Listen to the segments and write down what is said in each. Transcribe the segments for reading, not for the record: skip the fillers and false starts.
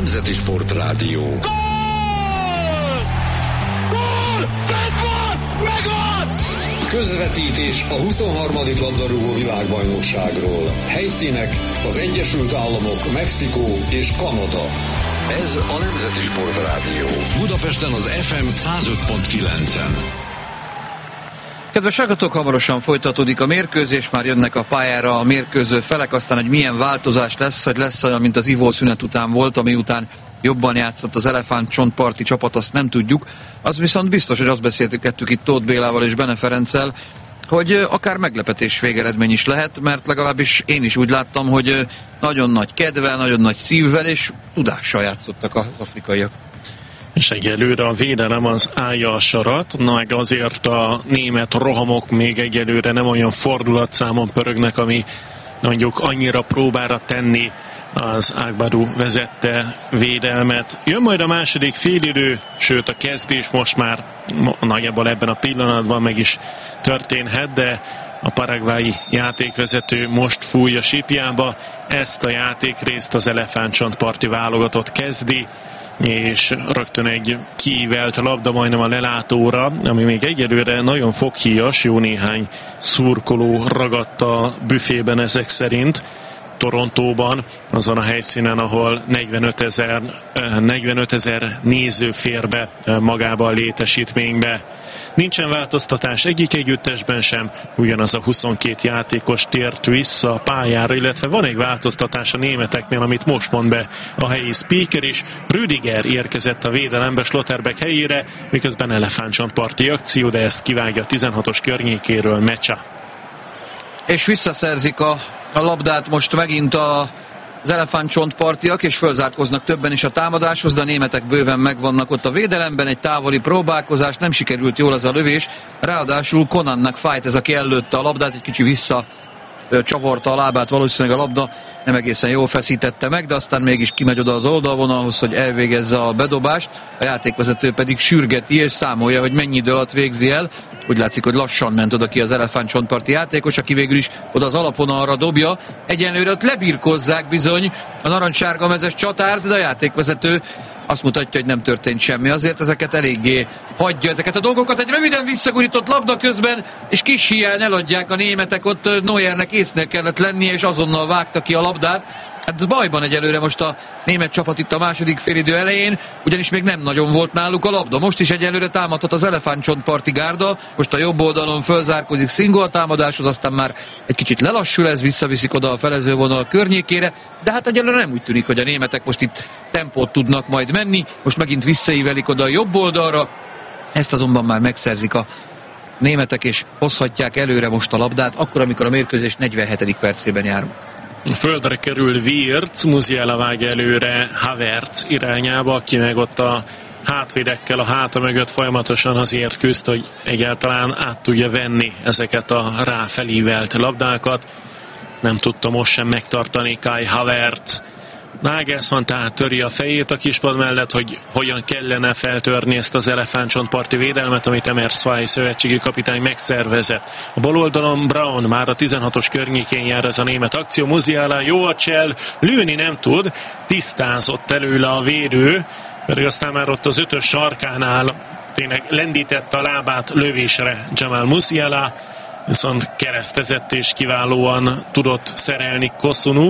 Nemzeti Sportrádió. Gól! Gól! Megvan! Közvetítés a 23. labdarúgó világbajnokságról. Helyszínek az Egyesült Államok, Mexikó és Kanada. Ez a Nemzeti Sportrádió. Budapesten az FM 105.9-en. Kedves hallgatók, hamarosan folytatódik a mérkőzés, már jönnek a pályára a mérkőző felek, aztán, hogy milyen változás lesz, hogy lesz olyan, mint az ivószünet után volt, ami után jobban játszott az elefántcsontparti csapat, azt nem tudjuk. Az viszont biztos, hogy azt beszéltük itt Tóth Bélával és Bene Ferenccel, hogy akár meglepetés végeredmény is lehet, mert legalábbis én is úgy láttam, hogy nagyon nagy kedvel, nagyon nagy szívvel és tudással játszottak az afrikaiak. És egyelőre a védelem az állja a sarat, meg azért a német rohamok még egyelőre nem olyan fordulatszámon pörögnek, ami mondjuk annyira próbára tenni az Ágbadú vezette védelmet. Jön majd a második félidő, sőt a kezdés most már nagyjából ebben a pillanatban meg is történhet, de a paraguayi játékvezető most fúj a sípjába. Ezt a játékrészt az elefántcsontparti válogatott kezdi, és rögtön egy kiívelt labda majdnem a lelátóra, ami még egyelőre nagyon foghíjas, jó néhány szurkoló ragadt a büfében ezek szerint. Torontóban, azon a helyszínen, ahol 45 000 néző fér be magába a létesítménybe. Nincsen változtatás egyik együttesben sem, ugyanaz a 22 játékos tért vissza a pályára, illetve van egy változtatás a németeknél, amit most mond be a helyi speaker is. Rüdiger érkezett a védelembe Schlotterbeck helyére, miközben elefántcsontparti akció, de ezt kivágja a 16-os környékéről Mecsa. És visszaszerzik a labdát most megint az elefántcsontpartiak, és fölzárkóznak többen is a támadáshoz, de a németek bőven megvannak ott a védelemben, egy távoli próbálkozás, nem sikerült jól az a lövés, ráadásul Conannak fájt ez, aki ellőtte a labdát, egy kicsi vissza csavarta a lábát, valószínűleg a labda nem egészen jól feszítette meg, de aztán mégis kimegy oda az oldalvonalhoz, hogy elvégezze a bedobást, a játékvezető pedig sürgeti és számolja, hogy mennyi idő alatt végzi el. Úgy látszik, hogy lassan ment oda ki az elefántcsontparti játékos, aki végül is oda az alapvonalra dobja. Egyenlőre ott lebirkozzák bizony a narancssárga mezes csatárt, de a játékvezető azt mutatja, hogy nem történt semmi. Azért ezeket eléggé hagyja, ezeket a dolgokat. Egy röviden visszagurított labda közben, és kis híjjel eladják a németek, ott Neuernek észnél kellett lennie, és azonnal vágta ki a labdát. Hát bajban egyelőre most a német csapat itt a második félidő elején, ugyanis még nem nagyon volt náluk a labda. Most is egyelőre támadhat az elefántcsontparti gárda, most a jobb oldalon fölzárkózik Singo a támadáshoz, aztán már egy kicsit lelassul ez, visszaviszik oda a felezővonal környékére, de hát egyelőre nem úgy tűnik, hogy a németek most itt tempót tudnak majd menni, most megint visszaívelik oda a jobb oldalra, ezt azonban már megszerzik a németek, és hozhatják előre most a labdát, akkor, amikor a mérkőzés 47. percében járunk. Földre kerül Wirtz, Musiala vág előre Havertz irányába, aki meg ott a hátvédekkel a háta mögött folyamatosan azért küzd, hogy egyáltalán át tudja venni ezeket a ráfelívelt labdákat. Nem tudta most sem megtartani Kai Havertz. Nagelsmann tehát töri a fejét a kispad mellett, hogy hogyan kellene feltörni ezt az elefántcsontparti védelmet, amit Emir Szvai szövetségi kapitány megszervezett. A bal oldalon Braun már a 16-os környékén jár ez a német akció. Musiala jó a csel, lőni nem tud, tisztázott előle a védő, mert aztán már ott az 5-ös sarkánál tényleg lendítette a lábát lövésre Jamal Musiala, viszont keresztezett és kiválóan tudott szerelni Kosunu,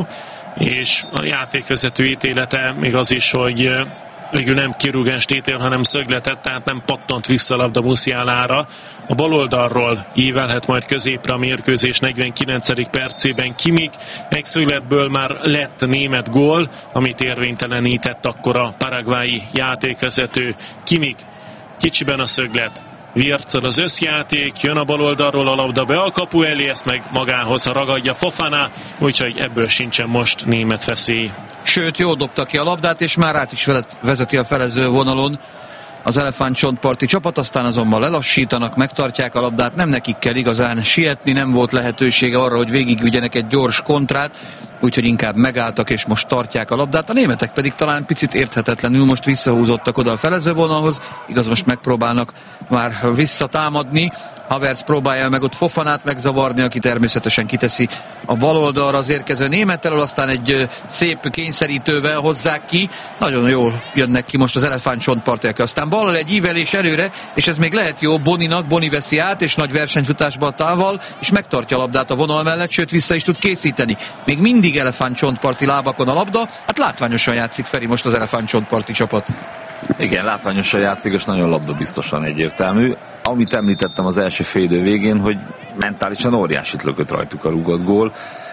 és a játékvezető ítélete még az is, hogy végül nem kirúgást ítél, hanem szögletet, tehát nem pattant vissza a labda Musialára. A bal oldalról ívelhet majd középre a mérkőzés 49. percében Kimmich. Egy szögletből már lett német gól, amit érvénytelenített akkor a paraguayi játékvezető. Kimmich, kicsiben a szöglet, Wirtz az összjáték, jön a bal oldalról a labda be a kapu elé, ezt meg magához ragadja Fofana, úgyhogy ebből sincsen most német veszély. Sőt, jól dobta ki a labdát, és már át is vezeti a felező vonalon az elefántcsontparti csapat, aztán azonban lelassítanak, megtartják a labdát, nem nekik kell igazán sietni, nem volt lehetősége arra, hogy végigvigyenek egy gyors kontrát, úgyhogy inkább megálltak és most tartják a labdát. A németek pedig talán picit érthetetlenül most visszahúzottak oda a felezővonalhoz, igaz, most megpróbálnak már visszatámadni, Havertz próbálja meg ott Fofanát megzavarni, aki természetesen kiteszi a bal oldalra az érkező német elől, aztán egy szép kényszerítővel hozzák ki. Nagyon jól jönnek ki most az elefántcsontpartiak. Aztán ballal egy ívelés előre, és ez még lehet jó Boninak, Boni veszi át, és nagy versenyfutásba a tával, és megtartja a labdát a vonal mellett, sőt vissza is tud készíteni. Még mindig elefántcsontparti lábakon a labda, hát látványosan játszik Feri most az elefántcsontparti csapat. Igen, látványosan játszik, és nagyon labdabiztosan egyértelmű. Amit említettem az első fél idő végén, hogy mentálisan óriásit lökött rajtuk a rúgott gól,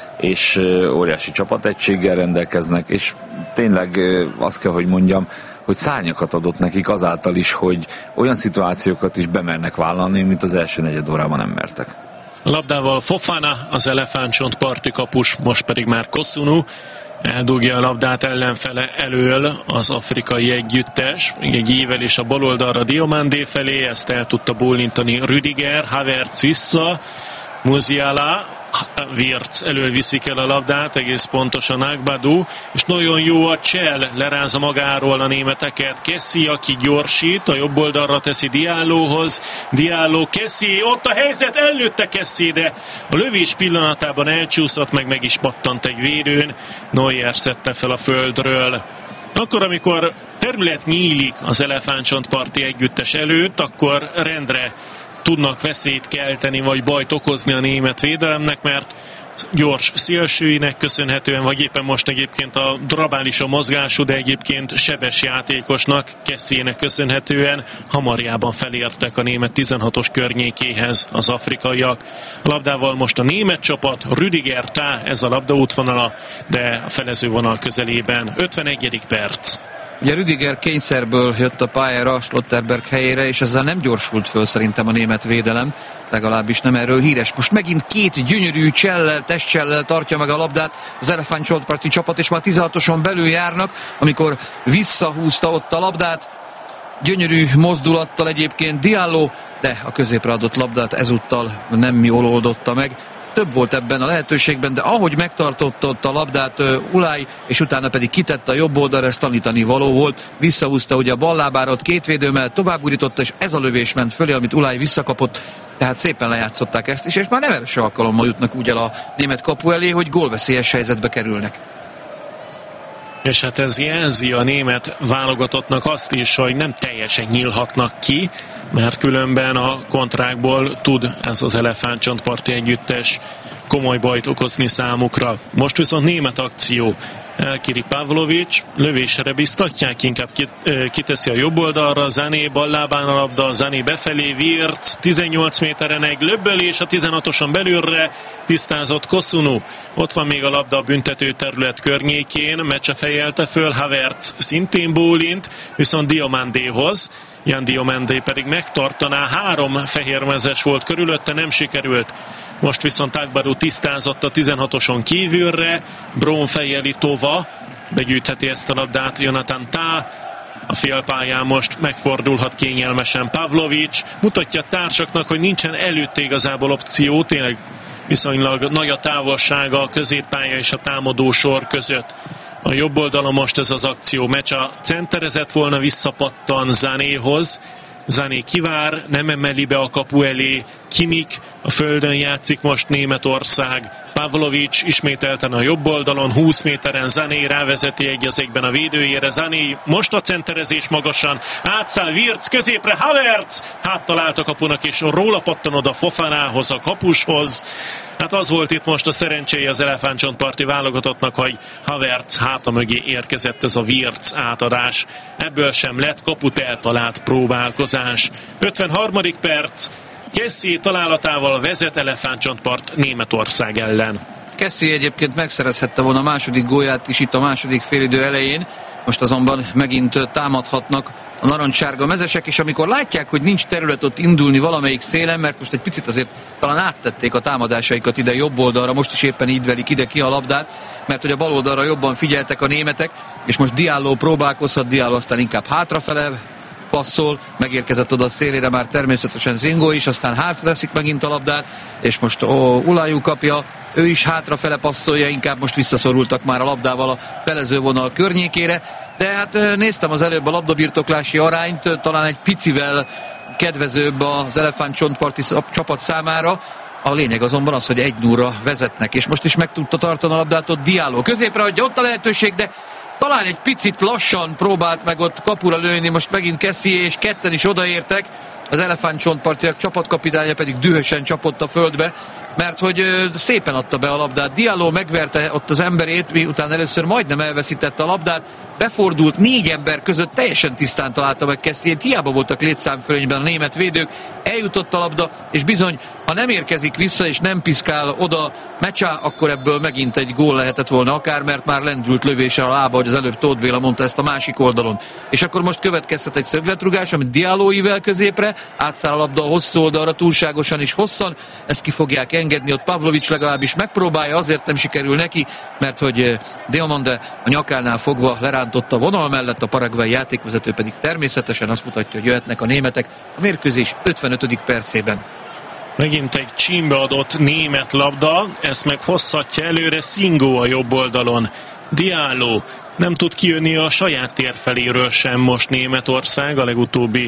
és óriási csapategységgel rendelkeznek, és tényleg azt kell, hogy mondjam, hogy szárnyakat adott nekik azáltal is, hogy olyan szituációkat is bemernek vállalni, mint az első negyed órában nem mertek. A labdával Fofana, az elefántcsontparti kapus, most pedig már Kosunu. Eldugja a labdát ellenfele elől az afrikai együttes. Egy ívelés a bal oldalra Diomandé felé, ezt el tudta bólintani Rüdiger, Havertz vissza, Musiala, Wirtz elől viszik el a labdát, egész pontosan Agbadou, és nagyon jó a Csell, lerázza magáról a németeket. Kessi, aki gyorsít, a jobb oldalra teszi Diallohoz, Diallo, Kessi, ott a helyzet, előtte Kessi, de a lövés pillanatában elcsúszott, meg is pattant egy védőn, Neuer szedte fel a földről. Akkor, amikor terület nyílik az elefántcsontparti együttes előtt, akkor rendre tudnak veszélyt kelteni, vagy bajt okozni a német védelemnek, mert gyors szélsőinek köszönhetően, vagy éppen most egyébként a drabális a mozgású, de egyébként sebes játékosnak, Kessének köszönhetően hamarjában felértek a német 16-os környékéhez az afrikaiak. A labdával most a német csapat, Rüdiger, Tá, ez a labda útvonala, de a felezővonal közelében. 51. perc. Ugye Rüdiger kényszerből jött a pályára Schlotterberg helyére, és ezzel nem gyorsult föl szerintem a német védelem, legalábbis nem erről híres. Most megint két gyönyörű testcsellel tartja meg a labdát az elefántcsontparti csapat, és már 16-oson belül járnak, amikor visszahúzta ott a labdát. Gyönyörű mozdulattal egyébként Diallo, de a középre adott labdát ezúttal nem jól oldotta meg. Több volt ebben a lehetőségben, de ahogy megtartotta ott a labdát Ulaj, és utána pedig kitette a jobb oldalra, ez tanítani való volt. Visszahúzta ugye a bal lábára, ott két védő mellett továbbúrította, és ez a lövés ment fölé, amit Ulaj visszakapott. Tehát szépen lejátszották ezt is, és már nem első alkalommal jutnak úgy el a német kapu elé, hogy gólveszélyes helyzetbe kerülnek. És hát ez jelzi a német válogatottnak azt is, hogy nem teljesen nyílhatnak ki, mert különben a kontrákból tud ez az elefántcsontparti együttes komoly bajt okozni számukra. Most viszont német akció. Elkiri Pavlovic, lövésre biztatják, inkább kiteszi a jobb oldalra, Zané ballábán a labda, Zané befelé, Wirtz 18 méteren egy löbbölés a 16-oson belülre, tisztázott Kosunu. Ott van még a labda a büntető terület környékén, Mecse fejelte föl, Havertz szintén bólint, viszont Diomandéhoz. Jan Diomandé pedig megtartaná, 3 fehérmezes volt körülötte, nem sikerült. Most viszont Agbadou tisztázott a 16-oson kívülre, Braun fejeli Tova, begyűjtheti ezt a labdát Jonathan Tá, a félpályán most megfordulhat kényelmesen Pavlovic, mutatja a társaknak, hogy nincsen előtte igazából opció, tényleg viszonylag nagy a távolsága a középpálya és a támadó sor között. A jobb oldalon most ez az akció, Mecsa centerezett volna, visszapattan Zanéhoz, Zané kivár, nem emeli be a kapu elé, Kimik a földön játszik most Németország, Pavlovic ismételten a jobb oldalon, 20 méteren Zané rávezeti egy az egyben a védőjére, Zané most a centerezés magasan, átszáll Wirtz középre, Havertz háttalállt a kapunak, és róla pattan oda Fofanához, a kapushoz. Hát az volt itt most a szerencséje az elefántcsontparti válogatottnak, hogy Havertz háta mögé érkezett ez a Wirtz átadás. Ebből sem lett kaput eltalált próbálkozás. 53. perc, Kessi találatával vezet elefántcsontpart Németország ellen. Kessi egyébként megszerezhette volna a második gólját is itt a második félidő elején, most azonban megint támadhatnak a narancssárga mezesek, és amikor látják, hogy nincs terület ott indulni valamelyik szélen, mert most egy picit azért talán áttették a támadásaikat ide jobb oldalra, most is éppen így velik ide ki a labdát, mert hogy a bal oldalra jobban figyeltek a németek, és most Diallo próbálkozhat, Diallo aztán inkább hátrafele passzol, megérkezett oda a szélére már természetesen Zingo is, aztán hátra teszik megint a labdát, és most Ulajú kapja, ő is hátrafele passzolja, inkább most visszaszorultak már a labdával a felezővonal környékére, de hát néztem az előbb a labdabirtoklási arányt, talán egy picivel kedvezőbb az elefántcsontparti csapat számára. A lényeg azonban az, hogy 1-0-ra vezetnek, és most is meg tudta tartani a labdát ott Diallo. Középre adja, ott a lehetőség, de talán egy picit lassan próbált meg ott kapura lőni, most megint Kessié, és ketten is odaértek. Az elefántcsontpartiak csapatkapitánya pedig dühösen csapott a földbe, mert hogy szépen adta be a labdát. Diallo megverte ott az emberét, miután először majdnem elveszítette a labdát, befordult 4 ember között, teljesen tisztán találta meg Kessiét, hiába voltak létszámfölényben a német védők, eljutott a labda, és bizony, ha nem érkezik vissza és nem piszkál oda Mecsá, akkor ebből megint egy gól lehetett volna akár, mert már lendült lövéssel a lába, hogy az előbb Tóth Béla mondta ezt a másik oldalon. És akkor most következhet egy szögletrugás, amit Diallo ível középre, átszáll a labda a hosszú oldalra túlságosan is hosszan, ezt ki fogják engedni, ott Pavlovics legalábbis megpróbálja, azért nem sikerül neki, mert hogy Diomande a nyakánál fogva lerántotta a vonal mellett, a paraguayi játékvezető pedig természetesen azt mutatja, hogy jöhetnek a németek a mérkőzés 55. percében. Megint egy csímbe adott német labda, ezt meg hosszatja előre Singo a jobb oldalon. Diallo nem tud kijönni a saját térfeléről sem most Németország, a legutóbbi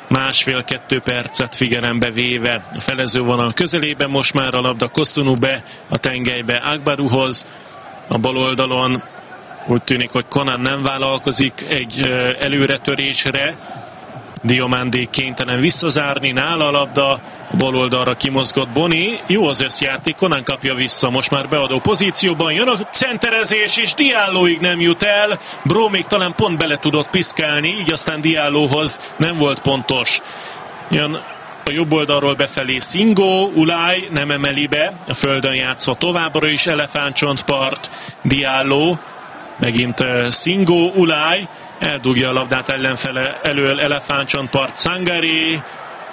1,5-2 percet figyelembe véve. A felezővonal közelében most már a labda Kosunube a tengelybe Agbaruhoz, a bal oldalon úgy tűnik, hogy Conan nem vállalkozik egy előretörésre, Diomandé kénytelen visszazárni, nála a labda, a bal oldalra kimozgott Boni, jó az összjáték, Conan kapja vissza, most már beadó pozícióban, jön a centerezés, és Dialloig nem jut el, Bro még talán pont bele tudott piszkálni, így aztán Diallohoz nem volt pontos. Jön a jobb oldalról befelé Singo, Ulaj nem emeli be, a földön játszva továbbra is elefántcsontpart, Diallo, megint Singo, Ulaj, eldugja a labdát elől elefántcsontpart Sangaré,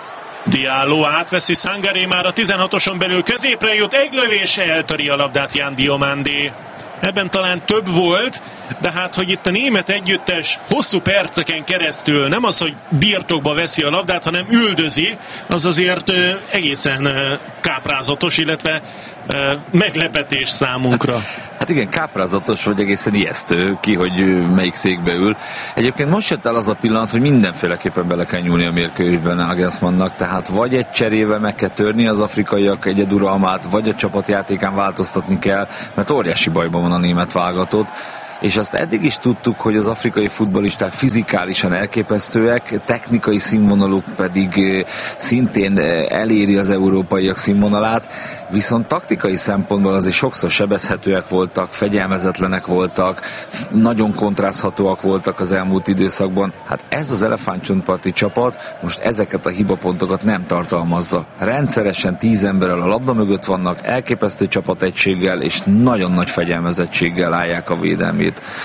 Diallo átveszi, Sangaré már a 16-oson belül középre jut, egy lövése eltöri a labdát Jan Diomandé. Ebben talán több volt, de hát, hogy itt a német együttes hosszú perceken keresztül nem az, hogy birtokba veszi a labdát, hanem üldözi, az azért egészen káprázatos, illetve meglepetés számunkra. Hát igen, káprázatos vagy egészen ijesztő ki, hogy melyik székbe ül. Egyébként most jött el az a pillanat, hogy mindenféleképpen bele kell nyúlni a mérkőzésben Nagelsmannnak, tehát vagy egy cserével meg kell törni az afrikaiak egyeduralmát, vagy a csapatjátékán változtatni kell, mert óriási bajban van a német válogatott. És azt eddig is tudtuk, hogy az afrikai futballisták fizikálisan elképesztőek, technikai színvonaluk pedig szintén eléri az európaiak színvonalát, viszont taktikai szempontból azért sokszor sebezhetőek voltak, fegyelmezetlenek voltak, nagyon kontrázhatóak voltak az elmúlt időszakban. Hát ez az elefántcsontparti csapat most ezeket a hibapontokat nem tartalmazza. Rendszeresen 10 emberrel a labda mögött vannak, elképesztő csapategységgel és nagyon nagy fegyelmezettséggel állják a védelmét,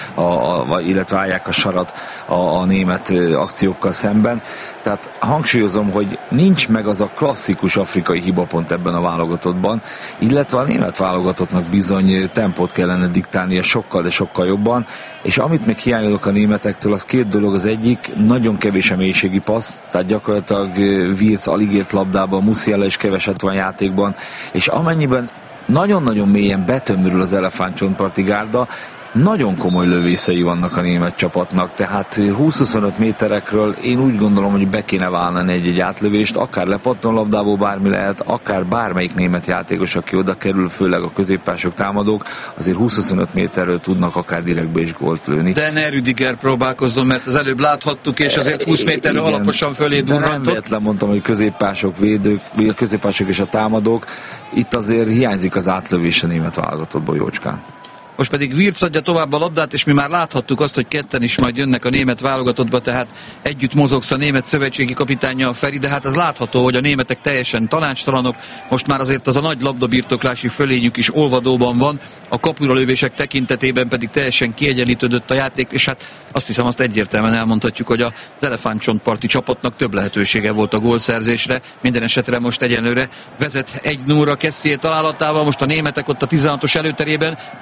illetve állják a sarat a német akciókkal szemben. Tehát hangsúlyozom, hogy nincs meg az a klasszikus afrikai hibapont ebben a válogatottban, illetve a német válogatottnak bizony tempót kellene diktálnia sokkal, de sokkal jobban, és amit még hiányolok a németektől, az 2 dolog. Az egyik, nagyon kevés a mélységi passz, tehát gyakorlatilag Wirtz alig ért labdába, Musiala is keveset van játékban, és amennyiben nagyon-nagyon mélyen betömörül az elefántcsontparti gárda, nagyon komoly lövészei vannak a német csapatnak, tehát 20-25 méterekről én úgy gondolom, hogy be kéne válni egy átlövést, akár lepattan labdából bármi lehet, akár bármelyik német játékos, aki oda kerül, főleg a középpások, támadók, azért 20-25 méterről tudnak akár direktbe is gólt lőni. De ne Rüdiger próbálkozzon, mert az előbb láthattuk, és azért 20 méterről alaposan fölé durrantott. Nem véletlen mondtam, hogy középpások, védők, a középpások és a támadók, itt azért hiányzik az átlövés a német válogatottból jócskán. Most pedig Wirtz adja tovább a labdát, és mi már láthattuk azt, hogy ketten is majd jönnek a német válogatottba, tehát együtt mozogsz a német szövetségi kapitánya a Feri, de hát az látható, hogy a németek teljesen tanácstalanok, most már azért az a nagy labdabirtoklási fölényük is olvadóban van, a kapuralövések tekintetében pedig teljesen kiegyenlítődött a játék, és hát azt hiszem, azt egyértelműen elmondhatjuk, hogy az elefántcsontparti csapatnak több lehetősége volt a gólszerzésre, minden esetre most egyenlőre vezet 1-0-ra Kessié találatával, most a németek ott a 16-os előterében megpróbálja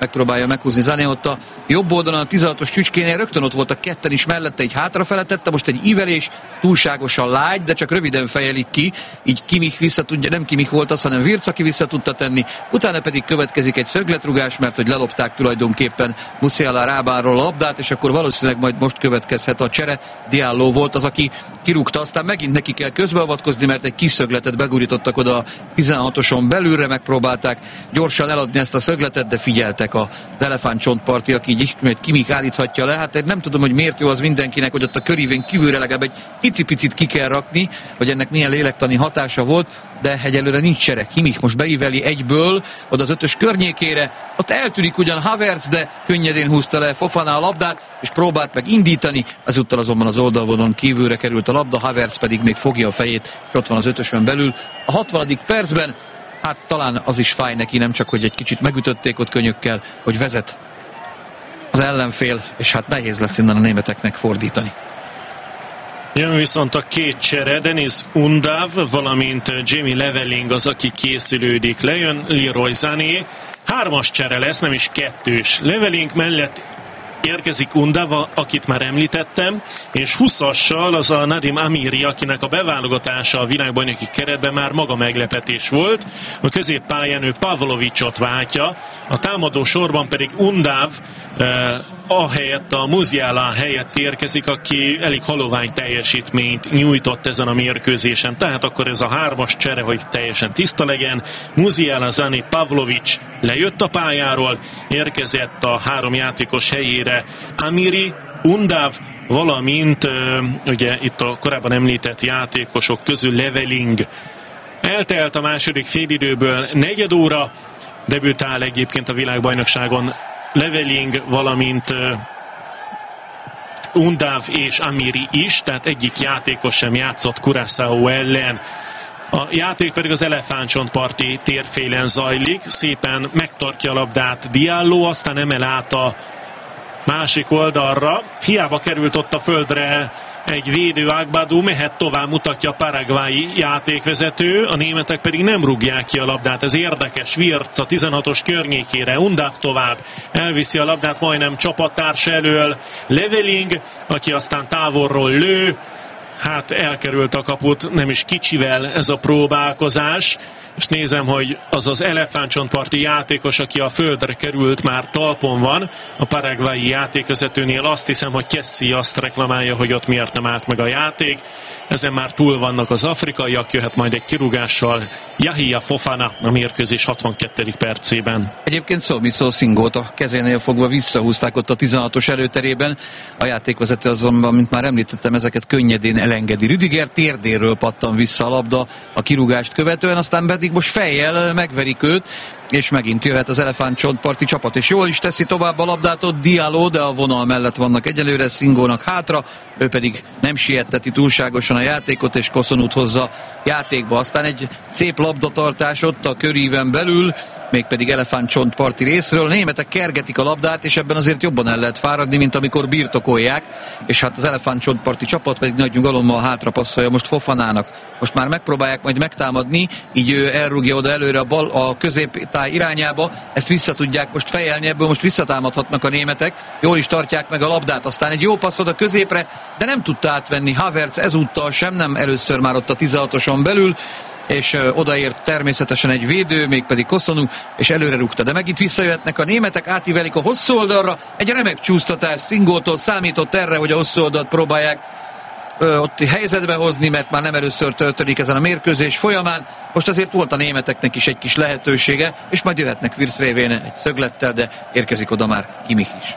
meghúzni Sané, ott a jobb oldalon a 16-os csücskénél rögtön ott voltak ketten is mellette, egy hátrafele tette, most egy ívelés, túlságosan lágy, de csak röviden fejelik ki, így Kimmich vissza tudja, nem Kimmich volt az, hanem Wirtz, aki vissza tudta tenni, utána pedig következik egy szögletrugás, mert hogy lelopták tulajdonképpen Musiala Rábánról a labdát, és akkor valószínűleg majd most következhet a csere. Diallo volt az, aki kirúgta, aztán megint neki kell közbeavatkozni, mert egy kis szögletet begurítottak oda a 16-oson belülre, megpróbálták gyorsan eladni ezt a szögletet, de figyeltek az elefántcsontpartiak, így ismét Kimmich állíthatja le. Hát nem tudom, hogy miért jó az mindenkinek, hogy ott a körívén kívülre legalább egy icipicit ki kell rakni, hogy ennek milyen lélektani hatása volt, de egyelőre nincs csere. Kimmich most beíveli egyből oda az 5-ös környékére, ott eltűnik ugyan Havertz, de könnyedén húzta le Fofana a labdát, és próbált meg indítani, ezúttal azonban az oldalvonalon kívülre került a labda, Havertz pedig még fogja a fejét, és ott van az 5-ösön belül. A 60. percben, hát talán az is fáj neki, nem csak, hogy egy kicsit megütötték ott könyökkel, hogy vezet az ellenfél, és hát nehéz lesz innen a németeknek fordítani. Jön viszont a két csere, Denis Undav, valamint Jamie Leveling az, aki készülődik. Lejön Leroy Sané, 3-as csere lesz, nem is 2-s. Leveling mellett érkezik Undav, akit már említettem, és 20-assal az a Nadim Amiri, akinek a beválogatása a világbajnoki keretben már maga meglepetés volt. A középpályán ő Pavlovicsot váltja, a támadó sorban pedig Undav ahelyett a Musiala helyett érkezik, aki elég halovány teljesítményt nyújtott ezen a mérkőzésen. Tehát akkor ez a 3-as csere, hogy teljesen tiszta legyen. Musiala, Sané, Pavlovics lejött a pályáról, érkezett a 3 játékos helyére Amiri, Undav, valamint ugye itt a korábban említett játékosok közül Leveling. Eltelt a második félidőből 4 óra, debütál egyébként a világbajnokságon Leveling, valamint Undav és Amiri is, tehát egyik játékos sem játszott Curaçao ellen. A játék pedig az elefántcsontparti térfélen zajlik, szépen megtartja a labdát Diallo, aztán emel át a másik oldalra. Hiába került ott a földre egy védő, Agbadou, mehet tovább, mutatja a paraguayi játékvezető, a németek pedig nem rúgják ki a labdát. Ez érdekes, Wirtz a 16-os környékére, Undav tovább, elviszi a labdát majdnem csapattárs elől, Leveling, aki aztán távolról lő, hát elkerült a kaput, nem is kicsivel ez a próbálkozás, és nézem, hogy az az elefántcsontparti játékos, aki a földre került, már talpon van. A paraguayi játékvezetőnél azt hiszem, hogy Kessi azt reklamálja, hogy ott miért nem állt meg a játék. Ezen már túl vannak az afrikaiak, jöhet majd egy kirúgással Yahia Fofana a mérkőzés 62. percében. Egyébként Szomiszó Szingót a kezénél fogva visszahúzták ott a 16-os előterében. A játékvezető azonban, mint már említettem, ezeket könnyedén elengedi. Rüdiger térdéről pattan vissza a labda a kirúgást követően, aztán pedig most fejjel megverik őt, és megint jöhet az elefántcsontparti csapat, és jól is teszi tovább a labdát ott Diallo, de a vonal mellett vannak egyelőre, Szingónak hátra, ő pedig nem sietteti túlságosan a játékot, és Kosonút hozza játékba. Aztán egy szép labdatartás ott a köríven belül, mégpedig elefántcsontparti részről. A németek kergetik a labdát, és ebben azért jobban el lehet fáradni, mint amikor birtokolják, és hát az elefántcsontparti csapat pedig nagy nyugalommal hátra passzolja most Fofanának. Most már megpróbálják majd megtámadni, így ő elrúgja oda előre a középtáj irányába, ezt vissza tudják most fejelni, ebből most visszatámadhatnak a németek, jól is tartják meg a labdát, aztán egy jó passz oda középre, de nem tudta átvenni Havertz ezúttal sem, nem először már ott a 16-oson belül, és odaért természetesen egy védő, mégpedig Kosonú, és előre rúgta. De megint visszajöhetnek a németek, átívelik a hosszú oldalra, egy remek csúsztatás Szingótól, számított erre, hogy a hosszú oldalt próbálják ott helyzetbe hozni, mert már nem először történik ezen a mérkőzés folyamán. Most azért volt a németeknek is egy kis lehetősége, és majd jöhetnek Wirtz révén egy szöglettel, de érkezik oda már Kimmich is.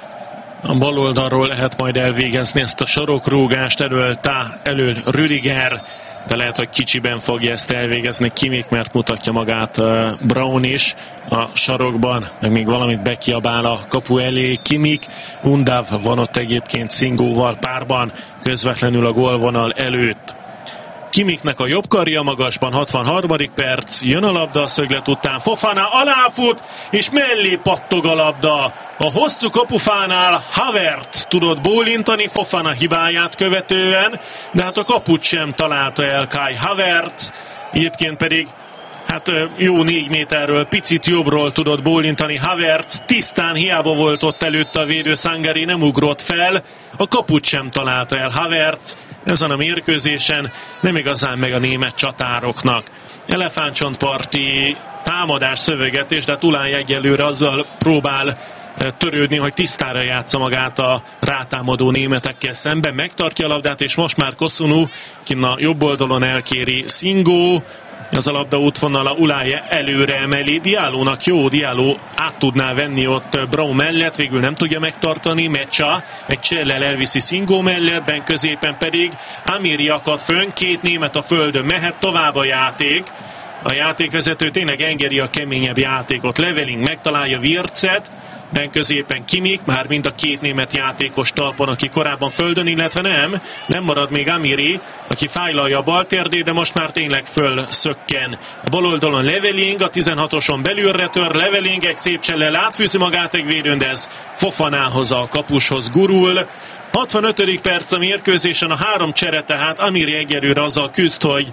A bal oldalról lehet majd elvégezni ezt a sarokrúgást, elől Rüdiger, de lehet, hogy kicsiben fogja ezt elvégezni Kimmich, mert mutatja magát Braun is a sarokban, meg még valamit bekiabál a kapu elé Kimmich. Undav van ott egyébként Szingóval párban, közvetlenül a gólvonal előtt. Kimmichnek a jobb karja magasban, 63. perc, jön a labda a szöglet után, Fofana aláfut, és mellé pattog a labda. A hosszú kapufánál Havertz tudott bólintani Fofana hibáját követően, de hát a kaput sem találta el Kai Havertz, egyébként pedig hát jó 4 méterről, picit jobbról tudott bólintani Havertz, tisztán hiába volt ott előtte a védő, Sangare nem ugrott fel, a kaput sem találta el Havertz, ezen a mérkőzésen nem igazán meg a német csatároknak. Elefántcsontparti támadás, szövegetés, de hát Ulány egyelőre azzal próbál törődni, hogy tisztára játsza magát a rátámadó németekkel szemben, megtartja a labdát, és most már Kosunu kinn a jobb oldalon elkéri Szingó, ez a labda útvonala, Ulány előre emeli, Dialónak jó, Dialó át tudná venni ott Braun mellett, végül nem tudja megtartani, Mecsa egy csellel elviszi Szingó mellett, ben középen pedig Amiri akad fönn, 2 német a földön, mehet tovább a játék. A játékvezető tényleg engedi a keményebb játékot. Leveling megtalálja Wirtzet, ben középen Kimmich, már mind a 2 német játékos talpon, aki korábban földön, illetve nem marad még Amiri, aki fájlalja a baltérdét, de most már tényleg fölszökken. A bal oldalon Leveling, a 16-oson belülre tör, Leveling egy szép csellel átfűzi magát egy védőn, de ez Fofanához, a kapushoz gurul. 65. perc a mérkőzésen, a 3 csere, tehát Amiri egyelőre azzal küzd, hogy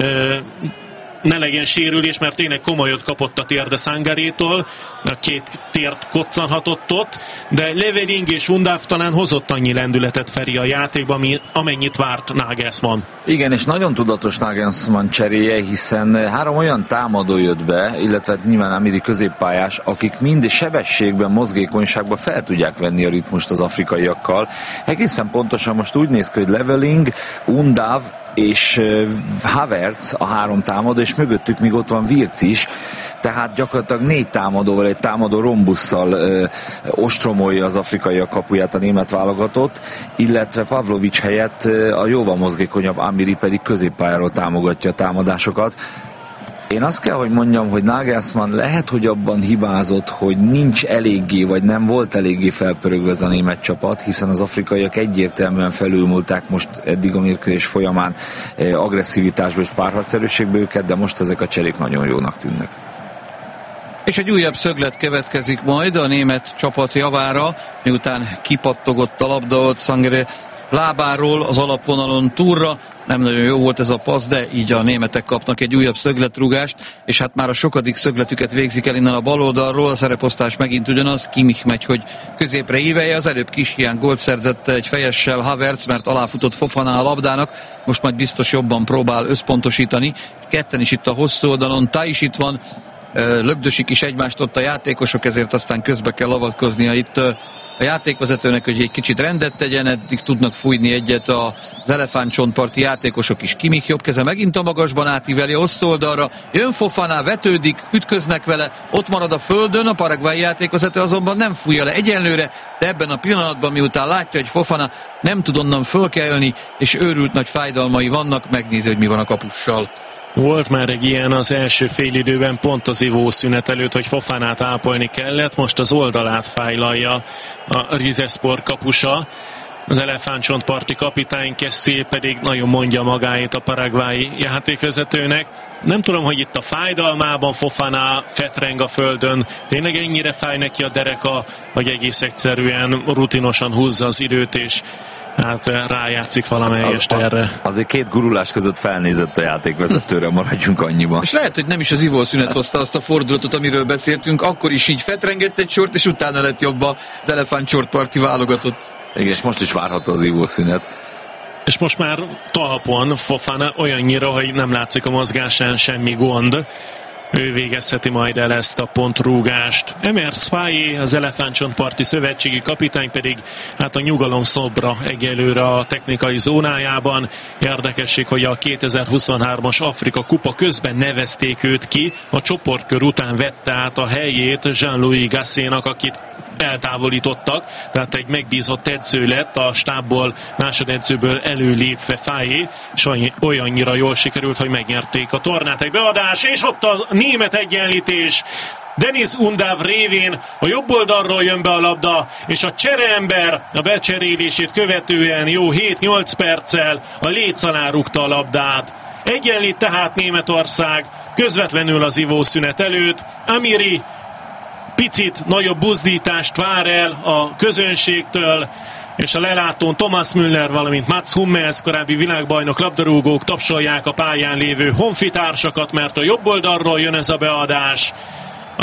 ne legyen sérülés, mert tényleg komolyot kapott a térde Sangarétól, a 2 tért koccanhatott ott, de Leveling és Undav talán hozott annyi lendületet, Feri, a játékban, amennyit várt Nagelsmann. Igen, és nagyon tudatos Nagelsmann cseréje, hiszen 3 olyan támadó jött be, illetve nyilván Amiri középpályás, akik mind sebességben, mozgékonyságban fel tudják venni a ritmust az afrikaiakkal. Egészen pontosan most úgy néz ki, hogy Leveling, Undav és Havertz a 3 támadó, és mögöttük még ott van Wirtz is, tehát gyakorlatilag 4 támadóval, egy támadó rombusszal ostromolja az afrikaiak kapuját a német válogatott, illetve Pavlovics helyett a jóval mozgékonyabb Amiri pedig középpályáról támogatja a támadásokat. Én azt kell, hogy mondjam, hogy Nagelsmann lehet, hogy abban hibázott, hogy nincs eléggé, vagy nem volt eléggé felpörögve ez a német csapat, hiszen az afrikaiak egyértelműen felülmúlták most eddig a mérkőzés folyamán agresszivitásba és párharcerőségbe őket, de most ezek a cserék nagyon jónak tűnnek. És egy újabb szöglet következik majd a német csapat javára, miután kipattogott a labda ott Sangare lábáról az alapvonalon túlra. Nem nagyon jó volt ez a passz, de így a németek kapnak egy újabb szögletrúgást, és hát már a sokadik szögletüket végzik el innen a bal oldalról, a szereposztás megint ugyanaz, Kimmich megy, hogy középre ívelje, az előbb Kishián gólt szerzett egy fejessel Havertz, mert aláfutott Fofana a labdának, most majd biztos jobban próbál összpontosítani, ketten is itt a hosszú oldalon, Tai is itt van, lögdösik is egymást ott a játékosok, ezért aztán közbe kell avatkoznia itt a játékvezetőnek, hogy egy kicsit rendet tegyen, eddig tudnak fújni egyet az elefántcsontparti játékosok is. Kimmich jobb keze megint a magasban átíveli a osztoldalra, jön Fofana, vetődik, ütköznek vele, ott marad a földön, a paraguayi játékvezető azonban nem fújja le egyenlőre, de ebben a pillanatban, miután látja, hogy Fofana nem tud onnan fölkelni, és őrült nagy fájdalmai vannak, megnézi, hogy mi van a kapussal. Volt már egy ilyen az első félidőben, pont az ivószünet előtt, hogy Fofanát ápolni kellett, most az oldalát fájlalja a Rizespor kapusa. Az elefántcsontparti kapitány Kessé pedig nagyon mondja magáét a paraguayi játékvezetőnek. Nem tudom, hogy itt a fájdalmában Fofana fetreng a földön, tényleg ennyire fáj neki a dereka, vagy egész egyszerűen rutinosan húzza az időt, és hát rájátszik valamelyest erre. Azért 2 gurulás között felnézett a játékvezetőre, maradjunk annyiban. És lehet, hogy nem is az ivószünet hozta azt a fordulatot, amiről beszéltünk, akkor is így fetrengett egy sort, és utána lett jobb az elefántcsontparti válogatott. Igen, és most is várható az ivószünet. És most már talpon Fofana olyannyira, hogy nem látszik a mozgásán semmi gond. Ő végezheti majd el ezt a pontrúgást. Emers Faye, az elefántcsontparti szövetségi kapitány pedig hát a nyugalom szobra egyelőre a technikai zónájában. Érdekesség, hogy a 2023-as Afrika kupa közben nevezték őt ki, a csoportkör után vette át a helyét Jean-Louis Gassénak, akit eltávolítottak, tehát egy megbízott edző lett, a stábból, másodedzőből előlépve Faye, és olyannyira jól sikerült, hogy megnyerték a tornát. Egy beadás, és ott a német egyenlítés. Denis Undav révén a jobb oldalról jön be a labda, és a csereember a becserélését követően jó 7-8 perccel a léc alá rúgta a labdát. Egyenlít tehát Németország közvetlenül az ivószünet előtt. Amiri picit nagyobb buzdítást vár el a közönségtől, és a lelátón Thomas Müller, valamint Mats Hummels, korábbi világbajnok labdarúgók tapsolják a pályán lévő honfitársakat, mert a jobb oldalról jön ez a beadás. A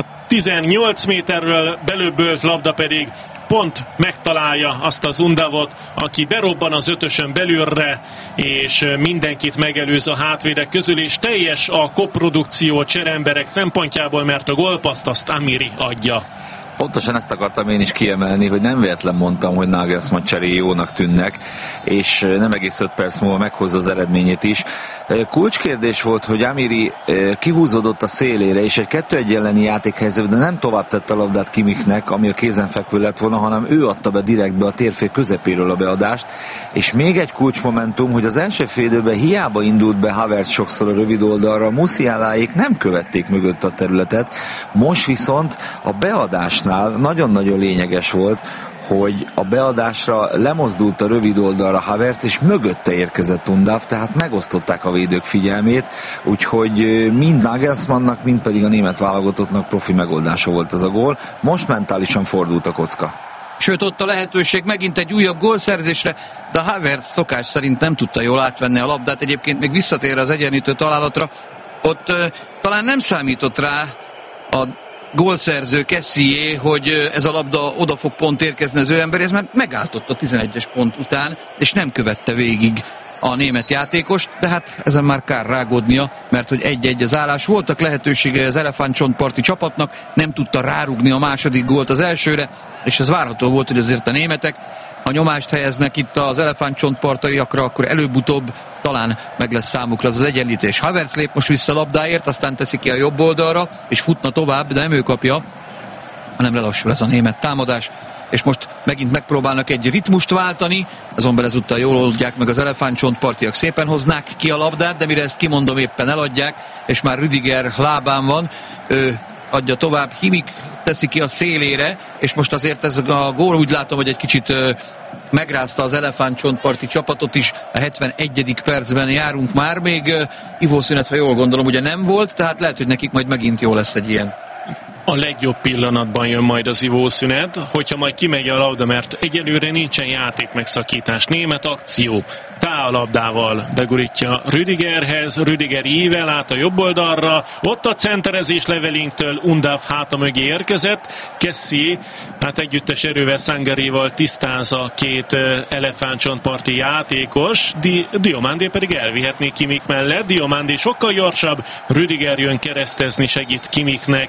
18 méterről belöbbölt labda pedig pont megtalálja azt az Undavot, aki berobban az ötösön belülre, és mindenkit megelőz a hátvédek közül, és teljes a koprodukció cseremberek szempontjából, mert a gólpaszt azt Amiri adja. Pontosan ezt akartam én is kiemelni, hogy nem véletlen mondtam, hogy Nagelsmann cseréi jónak tűnnek, és nem egész 5 perc múlva meghozza az eredményét is. Kulcskérdés volt, hogy Amiri kihúzódott a szélére, és egy 2-1 elleni játékhelyzetben nem tovább tette a labdát Kimmichnek, ami a kézenfekvő lett volna, hanem ő adta be direktbe a térfél közepéről a beadást, és még egy kulcsmomentum, hogy az első fél időben hiába indult be Havertz sokszor a rövid oldalra, Musialáék nem követték mögött a területet, most viszont a beadásnál nagyon-nagyon lényeges volt, hogy a beadásra lemozdult a rövid oldalra Havertz, és mögötte érkezett Undav, tehát megosztották a védők figyelmét, úgyhogy mind Nagelsmannnak, mind pedig a német válogatottnak profi megoldása volt ez a gól. Most mentálisan fordult a kocka. Sőt, ott a lehetőség megint egy újabb gólszerzésre, de Havertz szokás szerint nem tudta jól átvenni a labdát, egyébként még visszatér az egyenlítő találatra. Ott talán nem számított rá a gólszerző Kessié, hogy ez a labda oda fog pont érkezni az ő emberéhez, mert megálltott a 11-es pont után, és nem követte végig a német játékost, de hát ezen már kár rágódnia, mert hogy 1-1 az állás. Voltak lehetősége az elefántcsontparti csapatnak, nem tudta rárugni a második gólt az elsőre, és ez várható volt, hogy azért a németek, ha nyomást helyeznek itt az elefántcsontpartiakra, akkor előbb-utóbb talán meg lesz számukra az egyenlítés. Havertz lép most vissza labdáért, aztán teszi ki a jobb oldalra, és futna tovább, de nem ő kapja, hanem lelassul ez a német támadás, és most megint megpróbálnak egy ritmust váltani, azonban ezúttal jól oldják meg az elefántcsontpartiak, szépen hoznák ki a labdát, de mire ezt kimondom, éppen eladják, és már Rüdiger lábán van, ő adja tovább, Kimmich teszi ki a szélére, és most azért ez a gól úgy látom, hogy egy kicsit megrázta az elefántcsontparti csapatot is. A 71. percben járunk már, még ivószünet, ha jól gondolom, ugye nem volt, tehát lehet, hogy nekik majd megint jó lesz egy ilyen. A legjobb pillanatban jön majd az ivószünet, hogyha majd kimegy a labda, mert egyelőre nincsen játékmegszakítás. Német akció. Tá a labdával begurítja Rüdigerhez, Rüdiger ível át a jobb oldalra, ott a centerezés Levelingtől, Undav háta mögé érkezett, Kessié, hát együttes erővel Sangaréval tisztáz a két elefántcsontparti játékos, Diomandé pedig elvihetné Kimmich mellett, Diomandé sokkal gyorsabb, Rüdiger jön keresztezni, segít Kimmichnek,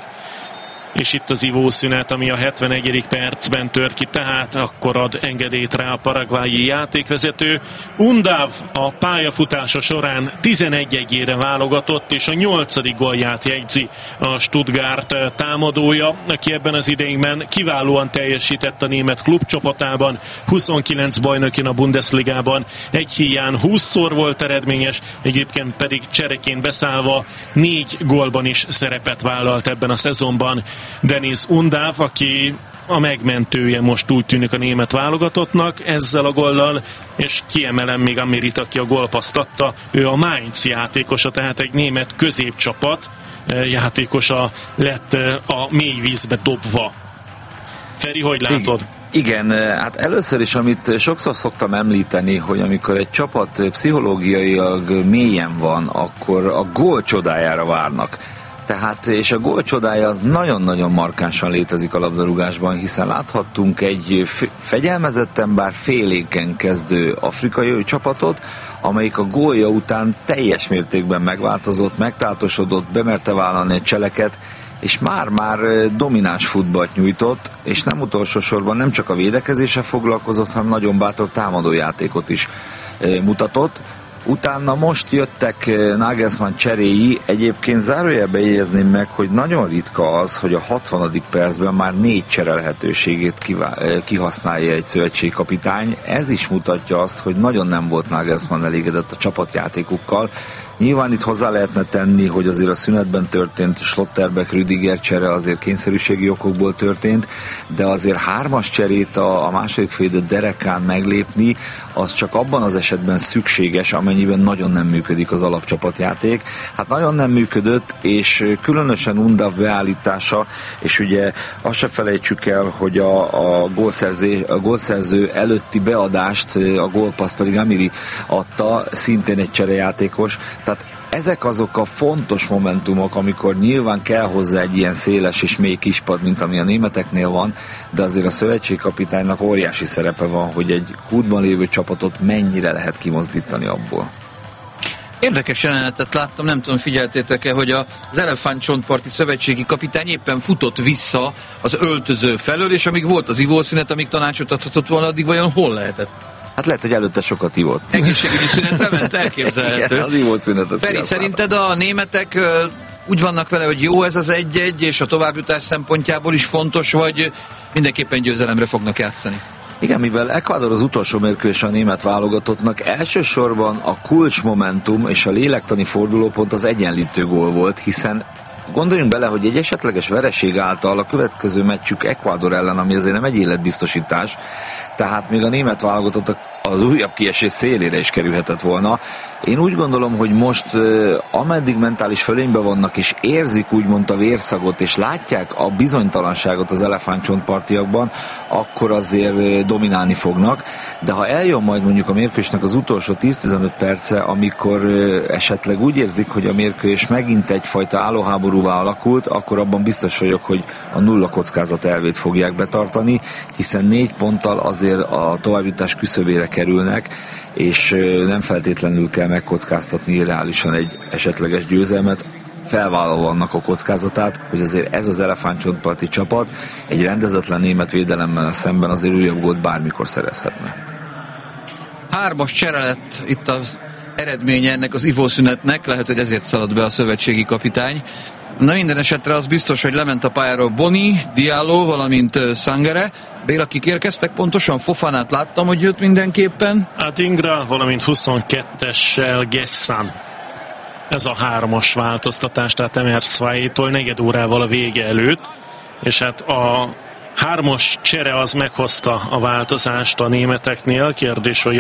és itt az ivószünet, ami a 71. percben tör ki, tehát akkor ad engedélyt rá a paraguayi játékvezető. Undav a pályafutása során 11-ére válogatott, és a 8. gólját jegyzi a Stuttgart támadója, aki ebben az idényben kiválóan teljesített a német klubcsapatában, 29 bajnokin a Bundesligában, egy híján 20-szor volt eredményes, egyébként pedig csereként beszállva 4 gólban is szerepet vállalt ebben a szezonban. Denis Undav, aki a megmentője most úgy tűnik a német válogatottnak ezzel a góllal, és kiemelem még Amirit, aki a gólpaszt adta, ő a Mainz játékosa, tehát egy német középcsapat játékosa lett a mély vízbe dobva. Feri, hogy látod? Igen, hát először is, amit sokszor szoktam említeni, hogy amikor egy csapat pszichológiailag mélyen van, akkor a gól csodájára várnak. Tehát, és a gól csodája az nagyon-nagyon markánsan létezik a labdarúgásban, hiszen láthattunk egy fegyelmezetten, bár félénken kezdő afrikai csapatot, amelyik a gólja után teljes mértékben megváltozott, megtáltosodott, bemerte vállalni egy cseleket, és már domináns futballt nyújtott, és nem utolsó sorban nem csak a védekezéssel foglalkozott, hanem nagyon bátor támadójátékot is mutatott. Utána most jöttek Nagelsmann cseréi, egyébként zárójelben jegyezném meg, hogy nagyon ritka az, hogy a 60. percben már 4 csere lehetőségét kihasználja egy szövetségkapitány. Ez is mutatja azt, hogy nagyon nem volt Nagelsmann elégedett a csapatjátékukkal, Nyilván itt hozzá lehetne tenni, hogy azért a szünetben történt Schlotterbeck-Rüdiger csere azért kényszerűségi okokból történt, de azért 3-as cserét a második félidő derekán meglépni, az csak abban az esetben szükséges, amennyiben nagyon nem működik az alapcsapatjáték. Hát nagyon nem működött, és különösen Undav beállítása, és ugye azt se felejtsük el, hogy a gólszerző előtti beadást, a gólpaszt pedig Amiri adta, szintén egy cserejátékos. Tehát ezek azok a fontos momentumok, amikor nyilván kell hozzá egy ilyen széles és mély kispad, mint ami a németeknél van, de azért a szövetségkapitánynak óriási szerepe van, hogy egy kútban lévő csapatot mennyire lehet kimozdítani abból. Érdekes jelenetet láttam, nem tudom, figyeltétek-e, hogy az elefántcsontparti szövetségi kapitány éppen futott vissza az öltöző felől, és amíg volt az ivószünet, amíg tanácsot adhatott volna, addig vajon hol lehetett? Hát lehet, hogy előtte sokat ivott. Egészségügyi szünetre ment, elképzelhető. Igen, az ivószünetet. Feri, szerinted a németek úgy vannak vele, hogy jó ez az 1-1, és a továbbjutás szempontjából is fontos, vagy mindenképpen győzelemre fognak játszani? Igen, mivel Ecuador az utolsó mérkőzés a német válogatottnak, elsősorban a kulcsmomentum és a lélektani fordulópont az egyenlítő gól volt, hiszen gondoljunk bele, hogy egy esetleges vereség által a következő meccsük Ecuador ellen, ami azért nem egy életbiztosítás, tehát még a német válogatott az újabb kiesés szélére is kerülhetett volna. Én úgy gondolom, hogy most ameddig mentális fölényben vannak, és érzik úgymond a vérszagot, és látják a bizonytalanságot az elefántcsontpartiakban, akkor azért dominálni fognak. De ha eljön majd mondjuk a mérkőzésnek az utolsó 10-15 perce, amikor esetleg úgy érzik, hogy a mérkőzés megint egyfajta állóháborúvá alakult, akkor abban biztos vagyok, hogy a nulla kockázat elvét fogják betartani, hiszen 4 ponttal azért a továbbjutás küszöbére kerülnek, és nem feltétlenül kell megkockáztatni reálisan egy esetleges győzelmet, felvállalva annak a kockázatát, hogy azért ez az elefántcsontparti csapat egy rendezetlen német védelemmel szemben azért újabb gólt bármikor szerezhetne. 3-as csere lett itt az eredménye ennek az ivószünetnek, lehet, hogy ezért szaladt be a szövetségi kapitány. Na minden esetre az biztos, hogy lement a pályáról Boni, Diallo, valamint Sangare. Béla, kik érkeztek pontosan? Fofanát láttam, hogy jött mindenképpen. Adingra, valamint 22-essel Gessan. Ez a 3-as változtatás, tehát Emersvai-tól 4 órával a vége előtt. És hát a 3-as csere az meghozta a változást a németeknél. Kérdés, hogy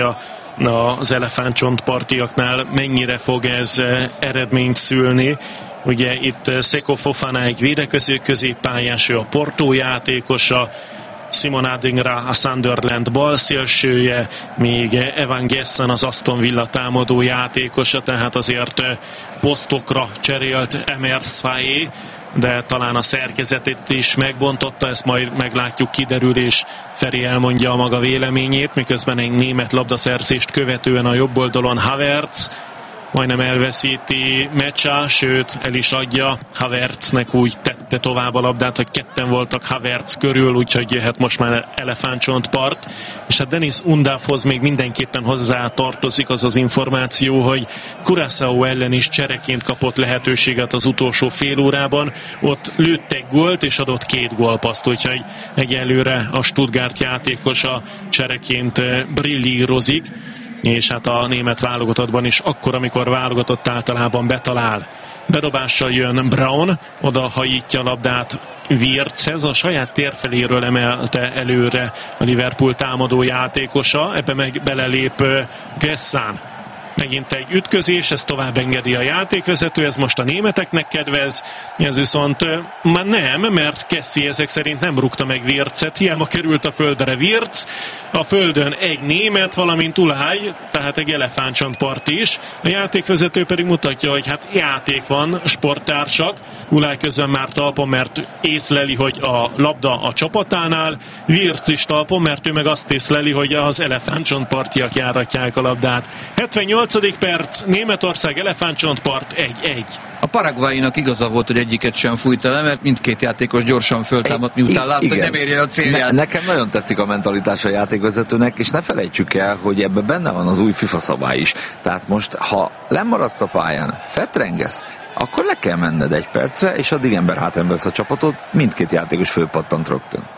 az elefántcsontpartiaknál mennyire fog ez eredményt szülni. Ugye itt Seko Fofana egy védekező középpályás, ő a Porto játékosa, Simon Adingra a Sunderland balszélsője, még Evan Gessan az Aston Villa támadó játékosa, tehát azért posztokra cserélt Emersvai, de talán a szerkezetét is megbontotta, ezt majd meglátjuk, kiderül, és Feri elmondja a maga véleményét, miközben egy német labdaszerzést követően a jobb oldalon Havertz majdnem elveszíti Mecsa, sőt el is adja. Havertznek úgy tette tovább a labdát, hogy ketten voltak Havertz körül, úgyhogy jöhet most már elefántcsontpart. És hát Denis Undavhoz még mindenképpen hozzá tartozik az az információ, hogy Curaçao ellen is csereként kapott lehetőséget az utolsó fél órában. Ott lőtt egy gólt és adott 2 gólpaszt, úgyhogy egyelőre a Stuttgart játékosa csereként brillírozik. És hát a német válogatottban is akkor, amikor válogatott, általában betalál. Bedobással jön Braun, oda hajítja a labdát Wirtzhez, a saját térfeléről emelte előre a Liverpool támadó játékosa, ebbe meg belelép Gessan. Megint egy ütközés, ez tovább engedi a játékvezető, ez most a németeknek kedvez, ez viszont már nem, mert Kessi ezek szerint nem rúgta meg Wirtzet, hiába került a földre Wirtz, a földön egy német, valamint Ulaj, tehát egy elefántcsontpart is, a játékvezető pedig mutatja, hogy hát játék van, sporttársak, Ulaj közben már talpon, mert észleli, hogy a labda a csapatánál, Wirtz is talpon, mert ő meg azt észleli, hogy az elefántcsontpartiak járatják a labdát. 78. perc, Németország elefántcsontpart 1-1. A paraguayinak igaza volt, hogy egyiket sem fújta le, mert mindkét játékos gyorsan föltámadt, miután látta, hogy nem érje a célját. Nekem nagyon tetszik a mentalitás a játékvezetőnek, és ne felejtsük el, hogy ebben benne van az új FIFA szabály is. Tehát most, ha lemaradsz a pályán, fetrengesz, akkor le kell menned 1 percre, és addig ember hátrembersz a csapatot, mindkét játékos fölpattant rögtön.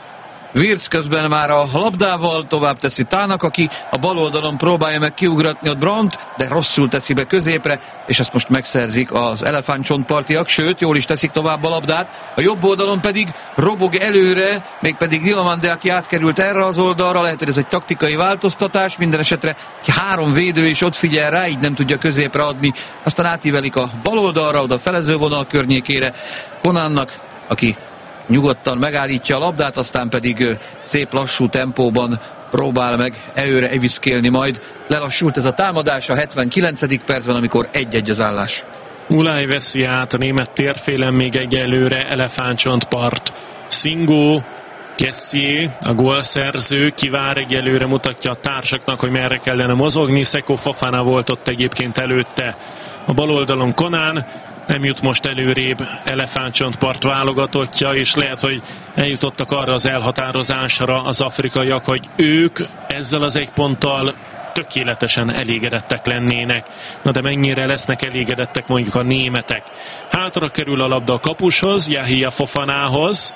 Wirtz közben már a labdával tovább teszi Tának, aki a bal oldalon próbálja meg kiugratni a Brandt, de rosszul teszi be középre, és ezt most megszerzik az elefántcsontpartiak, sőt, jól is teszik tovább a labdát. A jobb oldalon pedig robog előre, mégpedig Diomande, aki átkerült erre az oldalra, lehet, hogy ez egy taktikai változtatás, minden esetre 3 védő is ott figyel rá, így nem tudja középre adni, aztán átívelik a bal oldalra, oda a felezővonal környékére Conannak, aki nyugodtan megállítja a labdát, aztán pedig szép lassú tempóban próbál meg előre eviszkélni majd. Lelassult ez a támadás a 79. percben, amikor 1-1 az állás. Ulaj veszi át a német térfélen még egyelőre elefántcsontpart. Singo, Kessié, a gólszerző, kivár egyelőre, mutatja a társaknak, hogy merre kellene mozogni. Seko Fofana volt ott egyébként előtte. A bal oldalon Conan, nem jut most előrébb elefántcsontpart válogatottja, és lehet, hogy eljutottak arra az elhatározásra az afrikaiak, hogy ők ezzel az 1 ponttal tökéletesen elégedettek lennének. Na de mennyire lesznek elégedettek mondjuk a németek? Hátra kerül a labda a kapushoz, Yahia Fofanához.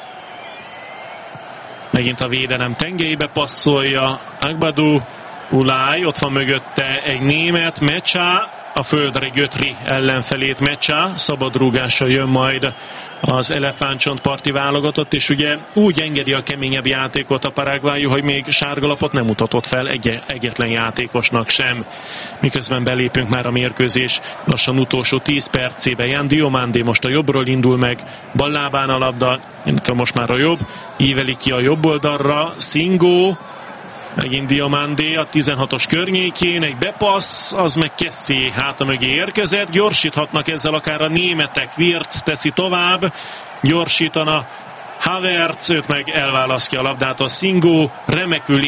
Megint a védelem tengelybe passzolja Agbadou, Ulaj, ott van mögötte egy német, Mecsa, a földre götri ellenfelét Mecsa, szabadrúgással jön majd az elefántcsontparti válogatott, és ugye úgy engedi a keményebb játékot a Paraguay, hogy még sárgalapot nem mutatott fel egyetlen játékosnak sem. Miközben belépünk már a mérkőzés lassan utolsó 10 percébe. Jan Diomande most a jobbról indul meg, bal lábán a labda, most már a jobb, íveli ki a jobb oldalra, Singo, megint Diomande a 16-os környékén, egy bepassz, az meg Kessié háta mögé érkezett, gyorsíthatnak ezzel akár a németek, Wirtz teszi tovább, gyorsítana Havertz, őt meg elválasztja a labdát a Singo, remekül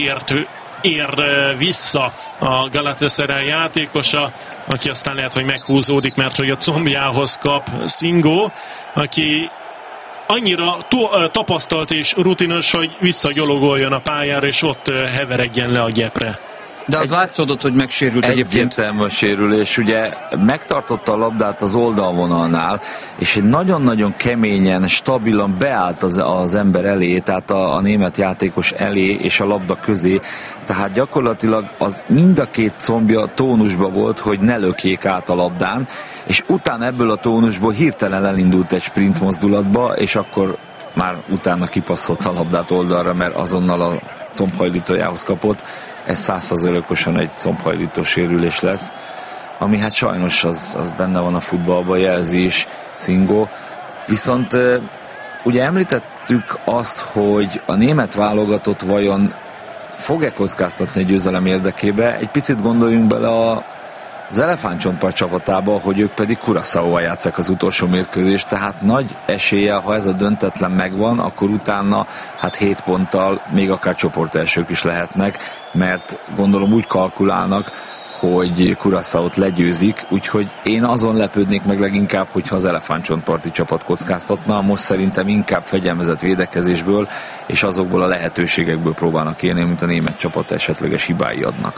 ér vissza a Galatasaray játékosa, aki aztán lehet, hogy meghúzódik, mert hogy a combjához kap Singo, aki annyira tapasztalt és rutinos, hogy visszagyalogoljon a pályára, és ott heveredjen le a gyepre. De az látszódott, hogy megsérült egyébként. Egyértelmű a sérülés, ugye megtartotta a labdát az oldalvonalnál, és egy nagyon-nagyon keményen, stabilan beállt az ember elé, tehát a német játékos elé és a labda közé, tehát gyakorlatilag az mind a 2 combja tónusba volt, hogy ne lökjék át a labdán, és utána ebből a tónusból hirtelen elindult egy sprint mozdulatba, és akkor már utána kipasszolt a labdát oldalra, mert azonnal a combhajlítójához kapott. Ez 100%-osan egy combhajlító sérülés lesz, ami hát sajnos az benne van a futballban, jelzi is Singo. Viszont ugye említettük azt, hogy a német válogatott vajon fog-e kockáztatni a győzelem érdekébe. Egy picit gondoljunk bele az elefántcsontpart csapatába, hogy ők pedig Curaçaóval játsszák az utolsó mérkőzést, tehát nagy eséllyel, ha ez a döntetlen megvan, akkor utána hát 7 ponttal még akár csoportelsők is lehetnek, mert gondolom úgy kalkulálnak, hogy Curaçaót legyőzik, úgyhogy én azon lepődnék meg leginkább, hogyha az elefántcsontparti csapat kockáztatna, most szerintem inkább fegyelmezett védekezésből és azokból a lehetőségekből próbálnak élni, mint a német csapat esetleges hibái adnak.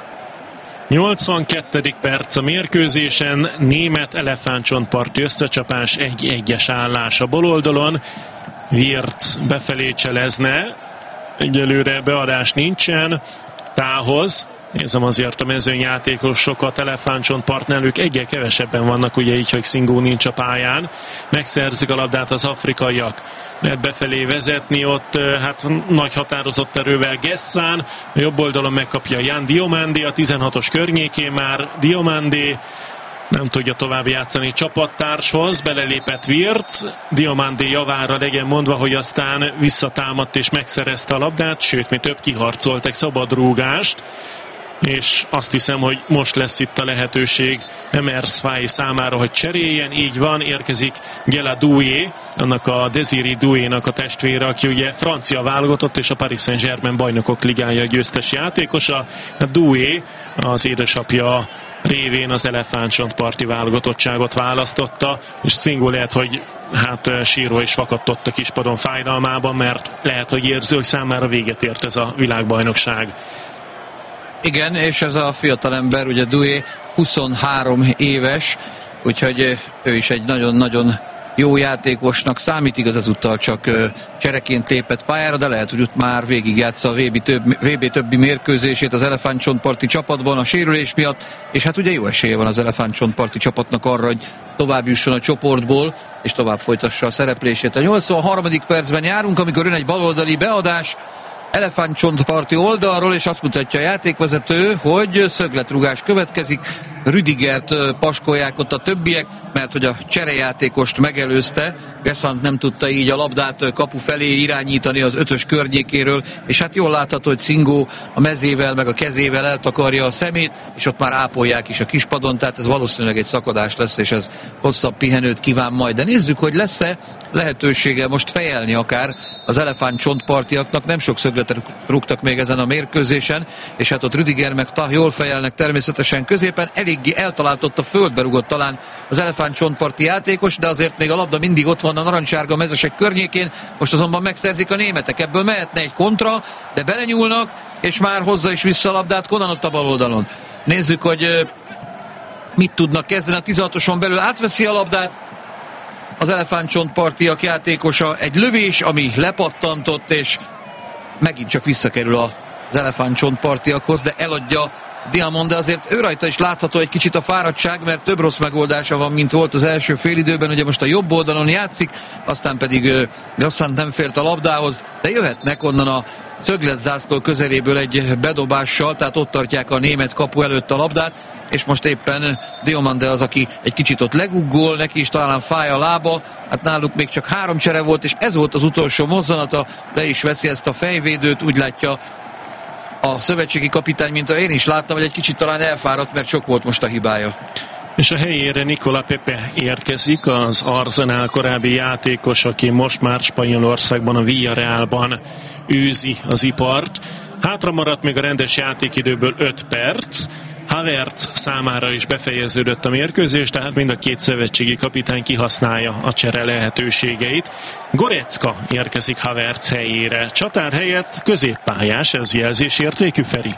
82. perc a mérkőzésen, német elefántcsontparti összecsapás, 1-1-es állás a bal oldalon. Wirtz befelé cselezne, egyelőre beadás nincsen, Tához, nézem azért a mezőnyjátékosokat, elefántcsontpartnál, ők egyel kevesebben vannak, ugye így, hogy Singo nincs a pályán, megszerzik a labdát az afrikaiak, lehet befelé vezetni, ott hát nagy határozott erővel Gessán, a jobb oldalon megkapja Jan Diomande, a 16-os környékén már Diomande nem tudja tovább játszani csapattárshoz, belelépett Wirtz, Diomande javára legyen mondva, hogy aztán visszatámadt és megszerezte a labdát, sőt, mi több, kiharcolt egy szabadrúgást, és azt hiszem, hogy most lesz itt a lehetőség Emers Faye számára, hogy cseréljen, így van, érkezik Gela Doué, annak a Désiré Doué-nak a testvére, aki ugye francia válogatott és a Paris Saint-Germain bajnokok ligája győztes játékosa. A Doué, az édesapja révén az elefántcsontparti válogatottságot választotta, és Singo lehet, hogy hát sírva is fakadt ott a kispadon fájdalmában, mert lehet, hogy érzi, hogy számára véget ért ez a világbajnokság. Igen, és ez a fiatalember, ugye Doué 23 éves, úgyhogy ő is egy nagyon-nagyon jó játékosnak számít, igaz ezúttal csak csereként lépett pályára, de lehet, hogy ott már végigjátsza a VB többi mérkőzését az elefántcsontparti csapatban a sérülés miatt, és hát ugye jó esélye van az elefántcsontparti csapatnak arra, hogy tovább jusson a csoportból, és tovább folytassa a szereplését. A 83. percben járunk, amikor jön egy baloldali beadás elefántcsontparti oldalról, és azt mutatja a játékvezető, hogy szögletrugás következik. Rüdigert paskolják ott a többiek, mert hogy a cserejátékost megelőzte, Geszant nem tudta így a labdát kapu felé irányítani az 5-ös környékéről, és hát jól látható, hogy Szingó a mezével meg a kezével eltakarja a szemét, és ott már ápolják is a kispadon, tehát ez valószínűleg egy szakadás lesz, és ez hosszabb pihenőt kíván majd. De nézzük, hogy lesz-e lehetősége most fejelni akár az elefántcsontpartiaknak, nem sok szögletet rúgtak még ezen a mérkőzésen, és hát ott Rüdiger meg Tah jól fejelnek természetesen középen, eléggé eltaláltott, a földbe rúgott talán az elefántcsontparti játékos, de azért még a labda mindig ott van a narancsárga mezesek környékén, most azonban megszerzik a németek, ebből mehetne egy kontra, de belenyúlnak, és már hozza is vissza a labdát Conan ott a bal oldalon. Nézzük, hogy mit tudnak kezdeni, a 16-oson belül átveszi a labdát az elefántcsontpartiak játékosa, egy lövés, ami lepattantott, és megint csak visszakerül az elefántcsontpartiakhoz, de eladja Diamond, de azért ő rajta is látható egy kicsit a fáradtság, mert több rossz megoldása van, mint volt az első félidőben, ugye most a jobb oldalon játszik, aztán pedig Gasszant nem fért a labdához, de jöhetnek onnan a szögletzászló közeléből egy bedobással, tehát ott tartják a német kapu előtt a labdát, és most éppen Diomande az, aki egy kicsit ott leguggol, neki is talán fáj a lába, hát náluk még csak 3 csere volt, és ez volt az utolsó mozzanata, le is veszi ezt a fejvédőt, úgy látja a szövetségi kapitány, mint én is láttam, hogy egy kicsit talán elfáradt, mert sok volt most a hibája. És a helyére Nicola Pepe érkezik, az Arsenal korábbi játékos, aki most már Spanyolországban, a Villarrealban űzi az ipart. Hátra maradt még a rendes játékidőből 5 perc. Havertz számára is befejeződött a mérkőzés, tehát mind a két szövetségi kapitány kihasználja a csere lehetőségeit. Goretzka érkezik Havertz helyére. Csatár helyett középpályás, ez jelzésértékű, Feri?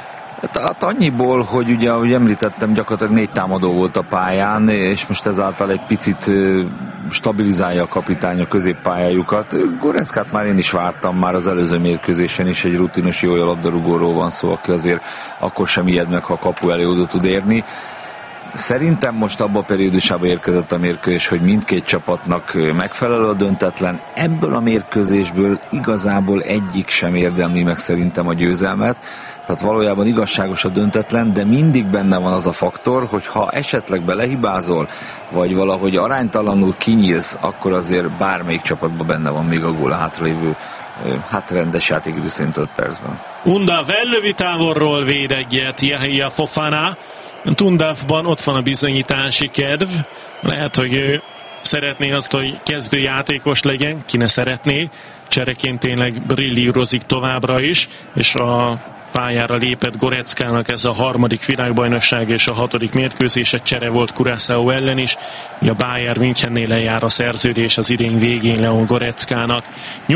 Hát annyiból, hogy ugye, ahogy említettem, gyakorlatilag 4 támadó volt a pályán, és most ezáltal egy picit stabilizálja a kapitány a középpályájukat. Goretzkát már én is vártam, már az előző mérkőzésen is egy rutinos jó labdarúgóról van szó, aki azért akkor sem ijed meg, ha kapu elé oda tud érni. Szerintem most abban a periódusában érkezett a mérkőzés, hogy mindkét csapatnak megfelelő a döntetlen. Ebből a mérkőzésből igazából egyik sem érdemli meg szerintem a győzelmet. Tehát valójában igazságos a döntetlen, de mindig benne van az a faktor, hogy ha esetleg belehibázol, vagy valahogy aránytalanul kinyílsz, akkor azért bármelyik csapatban benne van még a gól a hátralévő, rendes játékidő szerint 5 percben. Undav ellövi távolról véd egyet Yahya Fofana. Tundavban ott van a bizonyítási kedv. Lehet, hogy ő szeretné azt, hogy kezdőjátékos legyen, ki ne szeretné. Csereként tényleg brillírozik továbbra is, és a pályára lépett Goretzkának ez a 3. világbajnokság és a 6. mérkőzése, csere volt Curaçao ellen is. A Bayern Münchennél lejár a szerződés az idény végén Leon Goretzkának.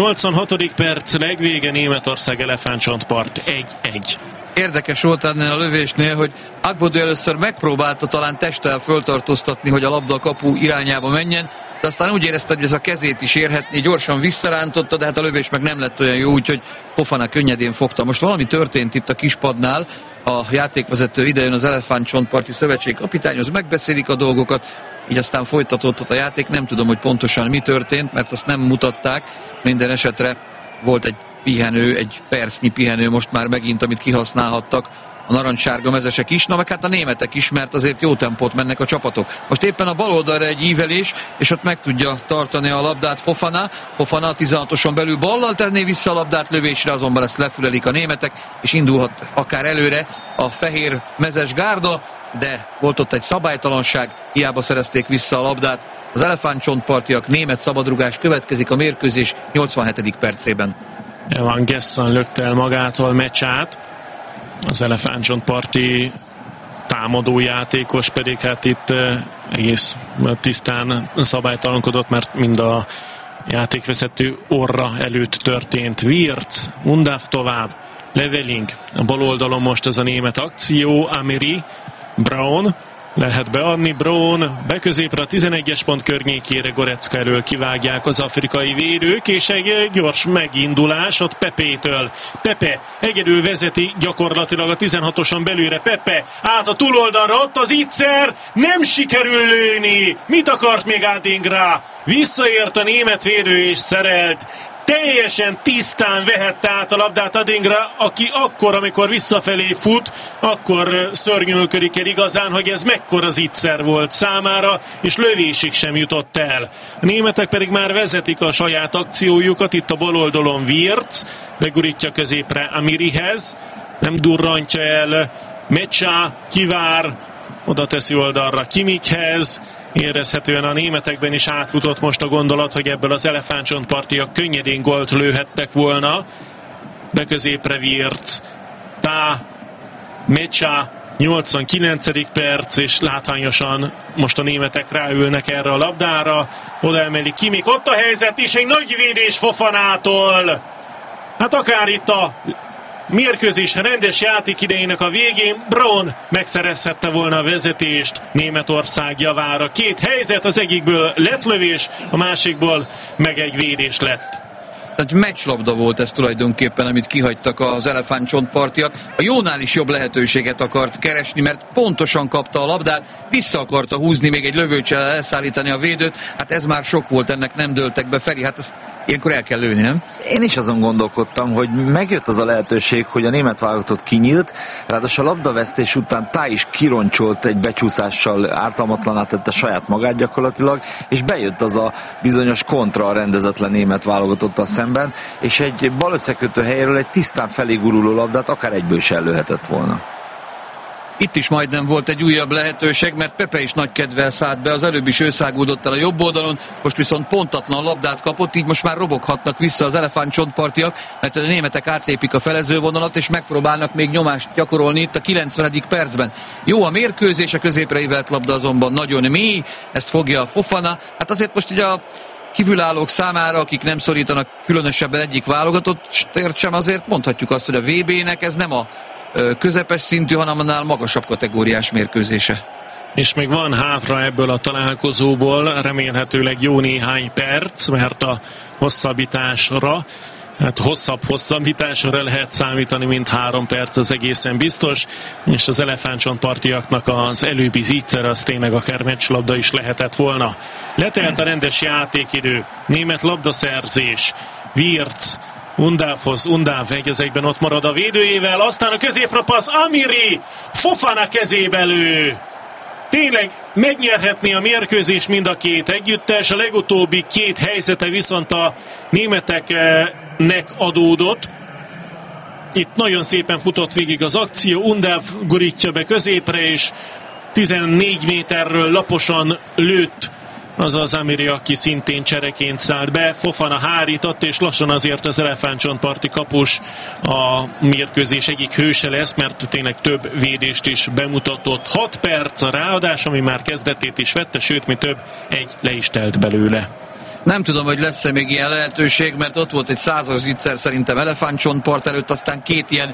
86. perc, legvége, Németország elefántcsontpart 1-1. Érdekes volt ennél a lövésnél, hogy Agbodő először megpróbálta talán testtel föltartóztatni, hogy a labda a kapu irányába menjen, de aztán úgy érezte, hogy ez a kezét is érhetné, gyorsan visszarántotta, de hát a lövés meg nem lett olyan jó, úgyhogy Fofana könnyedén fogta. Most valami történt itt a kispadnál, a játékvezető idejön az Elefántcsontparti Szövetség kapitányhoz, megbeszélik a dolgokat, így aztán folytatódott a játék, nem tudom, hogy pontosan mi történt, mert azt nem mutatták, minden esetre volt egy pihenő, egy percnyi pihenő most már megint, amit kihasználhattak a narancssárga mezesek is, na meg hát a németek is, mert azért jó tempót mennek a csapatok. Most éppen a bal oldalra egy ívelés, és ott meg tudja tartani a labdát Fofana. Fofana a 16-oson belül ballal tenné vissza a labdát, lövésre azonban ezt lefülelik a németek, és indulhat akár előre a fehér mezes gárda, de volt ott egy szabálytalanság, hiába szerezték vissza a labdát. Az elefántcsontpartiak, német szabadrugás következik a mérkőzés 87. percében. Evan Gessan lökte el magától Mecsát, az elefántcsontparti támadójátékos pedig hát itt egész tisztán szabálytalankodott, mert mind a játékvezető orra előtt történt. Wirtz, Undav tovább, Leveling, a bal oldalon most ez a német akció, Amiri, Braun, lehet beadni. Braun beközépre a 11-es pont környékére, Goretzka elől kivágják az afrikai védők, és egy gyors megindulás ott Pepétől. Pepe egyedül vezeti gyakorlatilag a 16-oson belőle. Pepe át a túloldalra, ott az Itzer, nem sikerül lőni. Mit akart még Adingra? Visszaért a német védő és szerelt. Teljesen tisztán vehette át a labdát Adingra, aki akkor, amikor visszafelé fut, akkor szörnyűködik el igazán, hogy ez mekkora zicser volt számára, és lövésig sem jutott el. A németek pedig már vezetik a saját akciójukat, itt a bal oldalon Wirtz, begurítja középre Amirihez, nem durrantja el, Mecsa kivár, oda teszi oldalra Kimmichhez. Érezhetően a németekben is átfutott most a gondolat, hogy ebből az elefántcsontpartiak könnyedén gólt lőhettek volna. De középre Wirtz, Tá, Mecsa, 89. perc, és látványosan most a németek ráülnek erre a labdára. Oda emeli Kimmich, ott a helyzet is, egy nagy védés Fofanától. Hát akár itt a mérkőzés rendes játék idejének a végén Braun megszerezhette volna a vezetést Németország javára. Két helyzet, az egyikből lett lövés, a másikból meg egy védés lett. Egy meccslabda volt ez tulajdonképpen, amit kihagytak az elefántcsontpartiak. A jónál is jobb lehetőséget akart keresni, mert pontosan kapta a labdát, vissza akarta húzni, még egy lövőcsel elszállítani a védőt. Hát ez már sok volt, ennek nem dőltek be. Feri, hát ezt ilyenkor el kell lőni, nem? Én is azon gondolkodtam, hogy megjött az a lehetőség, hogy a német válogatott kinyílt, ráadásul a labdavesztés után Tá is kironcsolt egy becsúszással, ártalmatlaná tette saját magát gyakorlatilag, és bejött az a bizonyos kontra a rendezetlen német válogatottal szemben, és egy bal összekötő helyről egy tisztán felé guruló labdát akár egyből is ellőhetett volna. Itt is majdnem volt egy újabb lehetőség, mert Pepe is nagy kedvel szállt be, az előbb is ő száguldott el a jobb oldalon, most viszont pontatlan labdát kapott, így most már roboghatnak vissza az elefántcsontpartiak, mert a németek átlépik a felezővonalat, és megpróbálnak még nyomást gyakorolni itt a 90. percben. Jó a mérkőzés, a középre ívelt labda azonban nagyon mély, ezt fogja a Fofana. Hát azért most ugye a kívülállók számára, akik nem szorítanak különösebben egyik válogatott sem, azért mondhatjuk azt, hogy a VB-nek ez nem a közepes szintű, hanem annál magasabb kategóriás mérkőzése. És még van hátra ebből a találkozóból remélhetőleg jó néhány perc, mert a hosszabbításra, hát hosszabb hosszabbításra lehet számítani, mint 3 perc, az egészen biztos, és az elefántcsontpartiaknak az előbbi zicser az tényleg akár meccslabda is lehetett volna. Letelt a rendes játékidő, német labdaszerzés, Wirtz, Undávhoz, Undáv egy az egyben ott marad a védőjével, aztán a középre passz, Amiri, Fofana kezébe lő. Tényleg megnyerhetné a mérkőzés mind a két együttes, a legutóbbi két helyzete viszont a németeknek adódott. Itt nagyon szépen futott végig az akció, Undáv gurítja be középre, és 14 méterről laposan lőtt az az Amiri, aki szintén csereként szállt be. Fofana hárított, és lassan azért az elefántcsontparti kapus a mérkőzés egyik hőse lesz, mert tényleg több védést is bemutatott. 6 perc a ráadás, ami már kezdetét is vette, sőt, mi több, egy le is telt belőle. Nem tudom, hogy lesz-e még ilyen lehetőség, mert ott volt egy 100-as zicser szerintem elefántcsontpart előtt, aztán két ilyen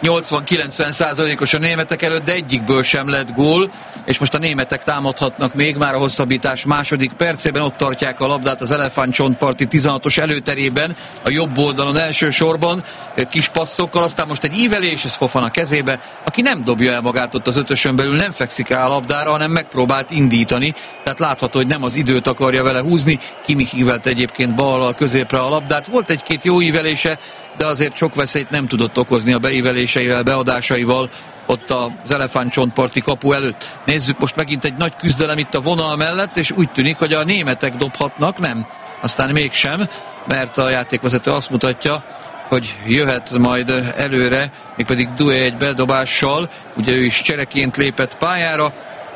80-90%-os a németek előtt, de egyikből sem lett gól, és most a németek támadhatnak még már a hosszabbítás második percében, ott tartják a labdát az elefántcsontparti 16-os előterében, a jobb oldalon elsősorban, kis passzokkal, aztán most egy ívelés, ez Fofana kezébe, aki nem dobja el magát ott az ötösön belül, nem fekszik rá a labdára, hanem megpróbált indítani, tehát látható, hogy nem az időt akarja vele húzni, Kimmich ívelt egyébként ballal középre a labdát, volt egy-két jó ívelése, de azért sok veszélyt nem tudott okozni a beíveléseivel, beadásaival ott az elefántcsontparti kapu előtt. Nézzük, most megint egy nagy küzdelem itt a vonal mellett, és úgy tűnik, hogy a németek dobhatnak, nem? Aztán mégsem, mert a játékvezető azt mutatja, hogy jöhet majd előre, mégpedig Doué egy bedobással, ugye ő is csereként lépett pályára,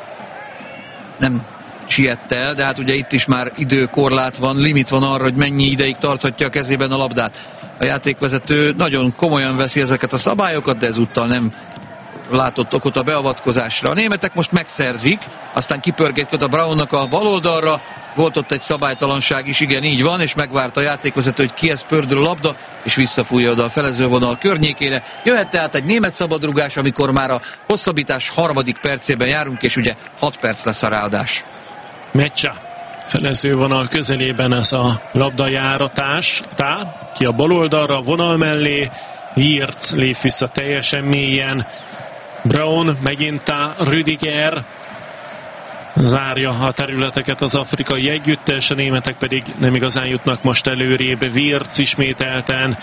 nem siette el, de hát ugye itt is már időkorlát van, limit van arra, hogy mennyi ideig tarthatja a kezében a labdát. A játékvezető nagyon komolyan veszi ezeket a szabályokat, de ezúttal nem látott okot a beavatkozásra. A németek most megszerzik, aztán kipörgetett a Braunnak a bal oldalra, volt ott egy szabálytalanság is, igen, így van, és megvárta a játékvezető, hogy kihez pördül a labda, és visszafújja oda a felezővonal környékére. Jöhet tehát egy német szabadrugás, amikor már a hosszabbítás 3. percében járunk, és ugye 6 perc lesz a ráadás. Mecsa felezővonal közelében ez a labdajáratás. Ki a bal oldalra, vonal mellé, Wirtz lép vissza teljesen mélyen. Braun, megint Rüdiger zárja a területeket az afrikai együttes, a németek pedig nem igazán jutnak most előrébb. Wirtz ismételten,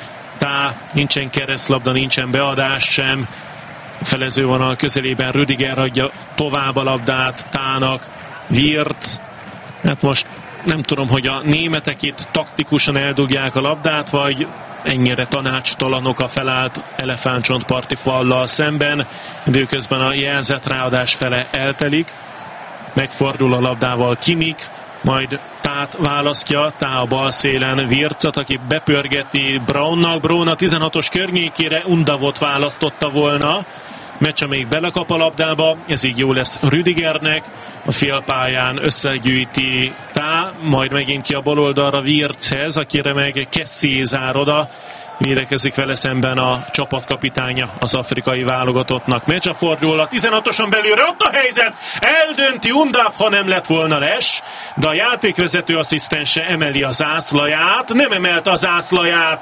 nincsen keresztlabda, nincsen beadás sem. Felezővonal közelében Rüdiger adja tovább a labdát Tának. Wirtz, hát most nem tudom, hogy a németek itt taktikusan eldugják a labdát, vagy ennyire tanácstalanok a felállt elefántcsontparti fallal szemben. Időközben a jelzett ráadás fele eltelik. Megfordul a labdával Kimmich, majd Tát választja, a bal szélen Wirtzet, aki bepörgeti Braunnak. Braun a 16-os környékére Undavot választotta volna. Mecsa még belekap a labdába, ez így jó lesz Rüdigernek. A félpályán összegyűjti majd megint ki a bal oldalra Wirtzhez, akire meg Kessé zár oda. Védekezik vele szemben a csapatkapitánya az afrikai válogatottnak. Mecsa fordul a 16-oson belülre, ott a helyzet! Eldönti Undav, ha nem lett volna les, de a játékvezető asszisztense emeli a zászlaját, nem emelte a zászlaját.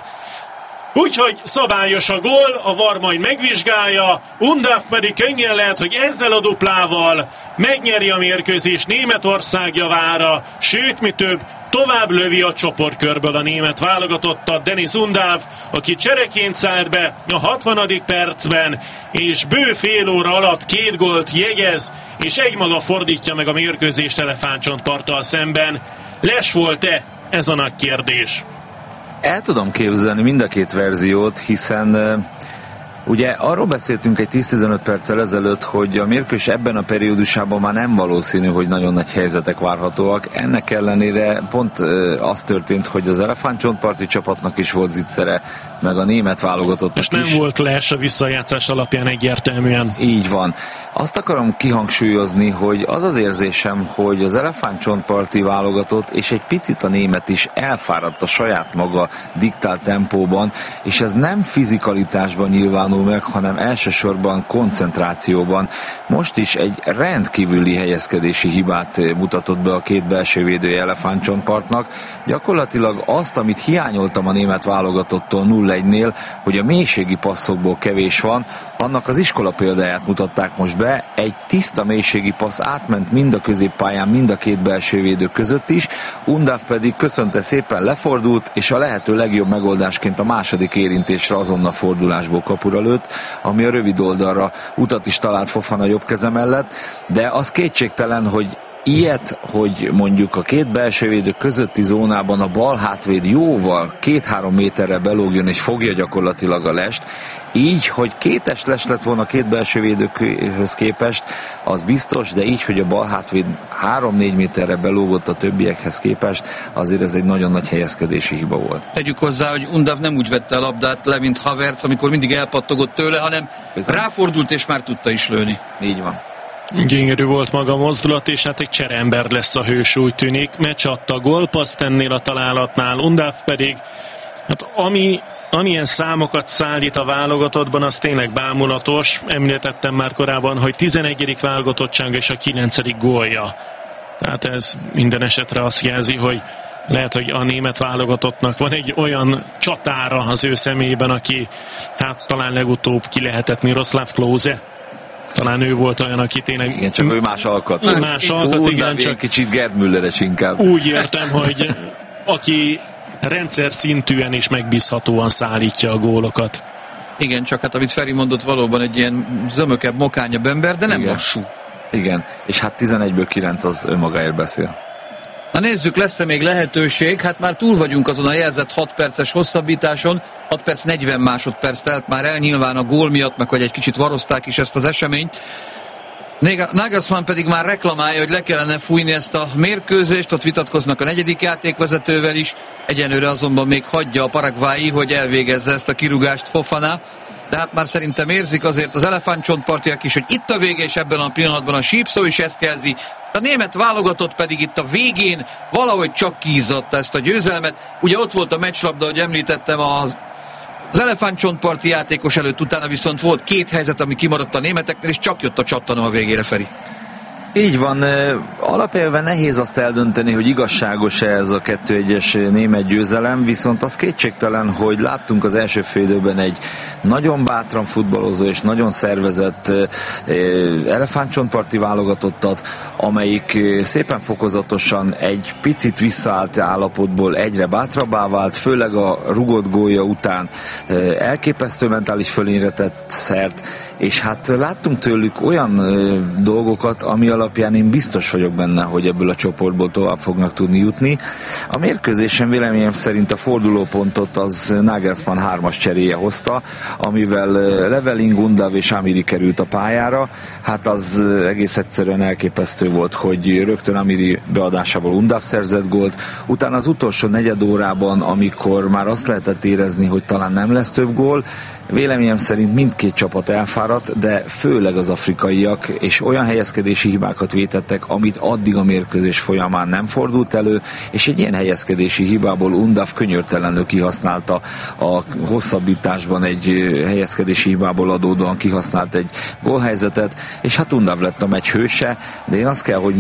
Úgyhogy szabályos a gól, a VAR majd megvizsgálja, Undav pedig könnyen lehet, hogy ezzel a duplával megnyeri a mérkőzést Németország javára, sőt, mi több, tovább lövi a csoportkörből a német válogatottat Denis Undav, aki csereként szállt be a 60. percben, és bő fél óra alatt 2 gólt jegyez, és egymaga fordítja meg a mérkőzést Elefántcsontparttal szemben. Les volt-e? Ez a nagy kérdés. El tudom képzelni mind a két verziót, hiszen ugye arról beszéltünk egy 10-15 perccel ezelőtt, hogy a mérkőzés ebben a periódusában már nem valószínű, hogy nagyon nagy helyzetek várhatóak. Ennek ellenére pont az történt, hogy az elefántcsontparti csapatnak is volt zicsere, meg a német válogatottnak is. Most nem volt les a visszajátszás alapján egyértelműen. Így van. Azt akarom kihangsúlyozni, hogy az az érzésem, hogy az elefántcsontparti válogatott és egy picit a német is elfáradt a saját maga diktált tempóban, és ez nem fizikalitásban nyilvánul meg, hanem elsősorban koncentrációban. Most is egy rendkívüli helyezkedési hibát mutatott be a két belső védője Elefántcsontpartnak. Gyakorlatilag azt, amit hiányoltam a német válogatottól 0-1-nél, hogy a mélységi passzokból kevés van, annak az iskola példáját mutatták most be. Egy tiszta mélységi passz átment mind a középpályán, mind a két belső védő között is. Undav pedig köszönte szépen, lefordult, és a lehető legjobb megoldásként a második érintésre azonnal fordulásból kapura lőtt, ami a rövid oldalra utat is talált Fofana jobb keze mellett, de az kétségtelen, hogy ilyet, hogy mondjuk a két belsővédő közötti zónában a bal hátvéd jóval 2-3 méterre belógjon és fogja gyakorlatilag a lest, így, hogy kétes les lett volna a két belsővédőkhöz képest, az biztos, de így, hogy a bal hátvéd 3-4 méterre belógott a többiekhez képest, azért ez egy nagyon nagy helyezkedési hiba volt. Tegyük hozzá, hogy Undav nem úgy vette a labdát le, mint Havertz, amikor mindig elpattogott tőle, hanem ráfordult és már tudta is lőni. Így van. Gyönyörű volt maga a mozdulat, és hát egy csereember lesz a hős, úgy tűnik. Meccs adta a gólpaszt ennél a találatnál, Undav pedig, hát amilyen számokat szállít a válogatottban, az tényleg bámulatos. Említettem már korábban, hogy 11. válogatottság és a 9. gólja. Tehát ez minden esetre azt jelzi, hogy lehet, hogy a német válogatottnak van egy olyan csatára az ő személyében, aki hát talán legutóbb ki lehetett, Miroslav Klose. Talán ő volt olyan, aki tényleg... Igen, csak ő más alkat. Más alkat, igen, csak... kicsit Gerd Mülleres inkább. Úgy értem, hogy aki rendszer szintűen és megbízhatóan szállítja a gólokat. Igen, csak hát amit Feri mondott, valóban egy ilyen zömökebb, mokányabb ember, de nem lassú. Igen, és hát 11-ből 9 az önmagáért beszél. Na nézzük, lesz-e még lehetőség? Hát már túl vagyunk azon a jelzett 6 perces hosszabbításon, 6 perc 40 másodperc telt már el, nyilván a gól miatt, meg hogy egy kicsit varozták is ezt az eseményt. Nagelsmann pedig már reklamálja, hogy le kellene fújni ezt a mérkőzést, ott vitatkoznak a negyedik játékvezetővel is, egyenlőre azonban még hagyja a paraguayi, hogy elvégezze ezt a kirúgást Fofana. de hát már szerintem érzik azért az elefántcsontpartiak is, hogy itt a vége, és ebben a pillanatban a sípszó is ezt jelzi. A német válogatott pedig itt a végén valahogy csak kiizzadta ezt a győzelmet. Ugye ott volt a meccslabda, ahogy említettem, az elefántcsontparti játékos előtt, utána viszont volt 2 helyzet, ami kimaradt a németeknél, és csak jött a csattanó a végére, Feri. Így van, alapelven nehéz azt eldönteni, hogy igazságos-e ez a 2-1-es német győzelem, viszont az kétségtelen, hogy láttunk az első félidőben egy nagyon bátran futballozó és nagyon szervezett elefántcsontparti válogatottat, amelyik szépen fokozatosan egy picit visszaállt állapotból egyre bátrabbá vált, főleg a rugott gólja után elképesztő mentális fölényre tett szert, és hát láttunk tőlük olyan dolgokat, ami alapján én biztos vagyok benne, hogy ebből a csoportból tovább fognak tudni jutni. A mérkőzésen véleményem szerint a fordulópontot az Nagelsmann 3-as cseréje hozta, amivel Leveling, Undav és Amiri került a pályára. Hát az egész egyszerűen elképesztő volt, hogy rögtön Amiri beadásával Undav szerzett gólt. Utána az utolsó negyed órában, amikor már azt lehetett érezni, hogy talán nem lesz több gól, véleményem szerint mindkét csapat elfáradt, de főleg az afrikaiak, és olyan helyezkedési hibákat vétettek, amit addig a mérkőzés folyamán nem fordult elő, és egy ilyen helyezkedési hibából Undav könyörtelenül kihasználta a hosszabbításban egy helyezkedési hibából adódóan kihasznált egy gólhelyzetet, és hát Undav lett a meccs hőse, de én azt kell, hogy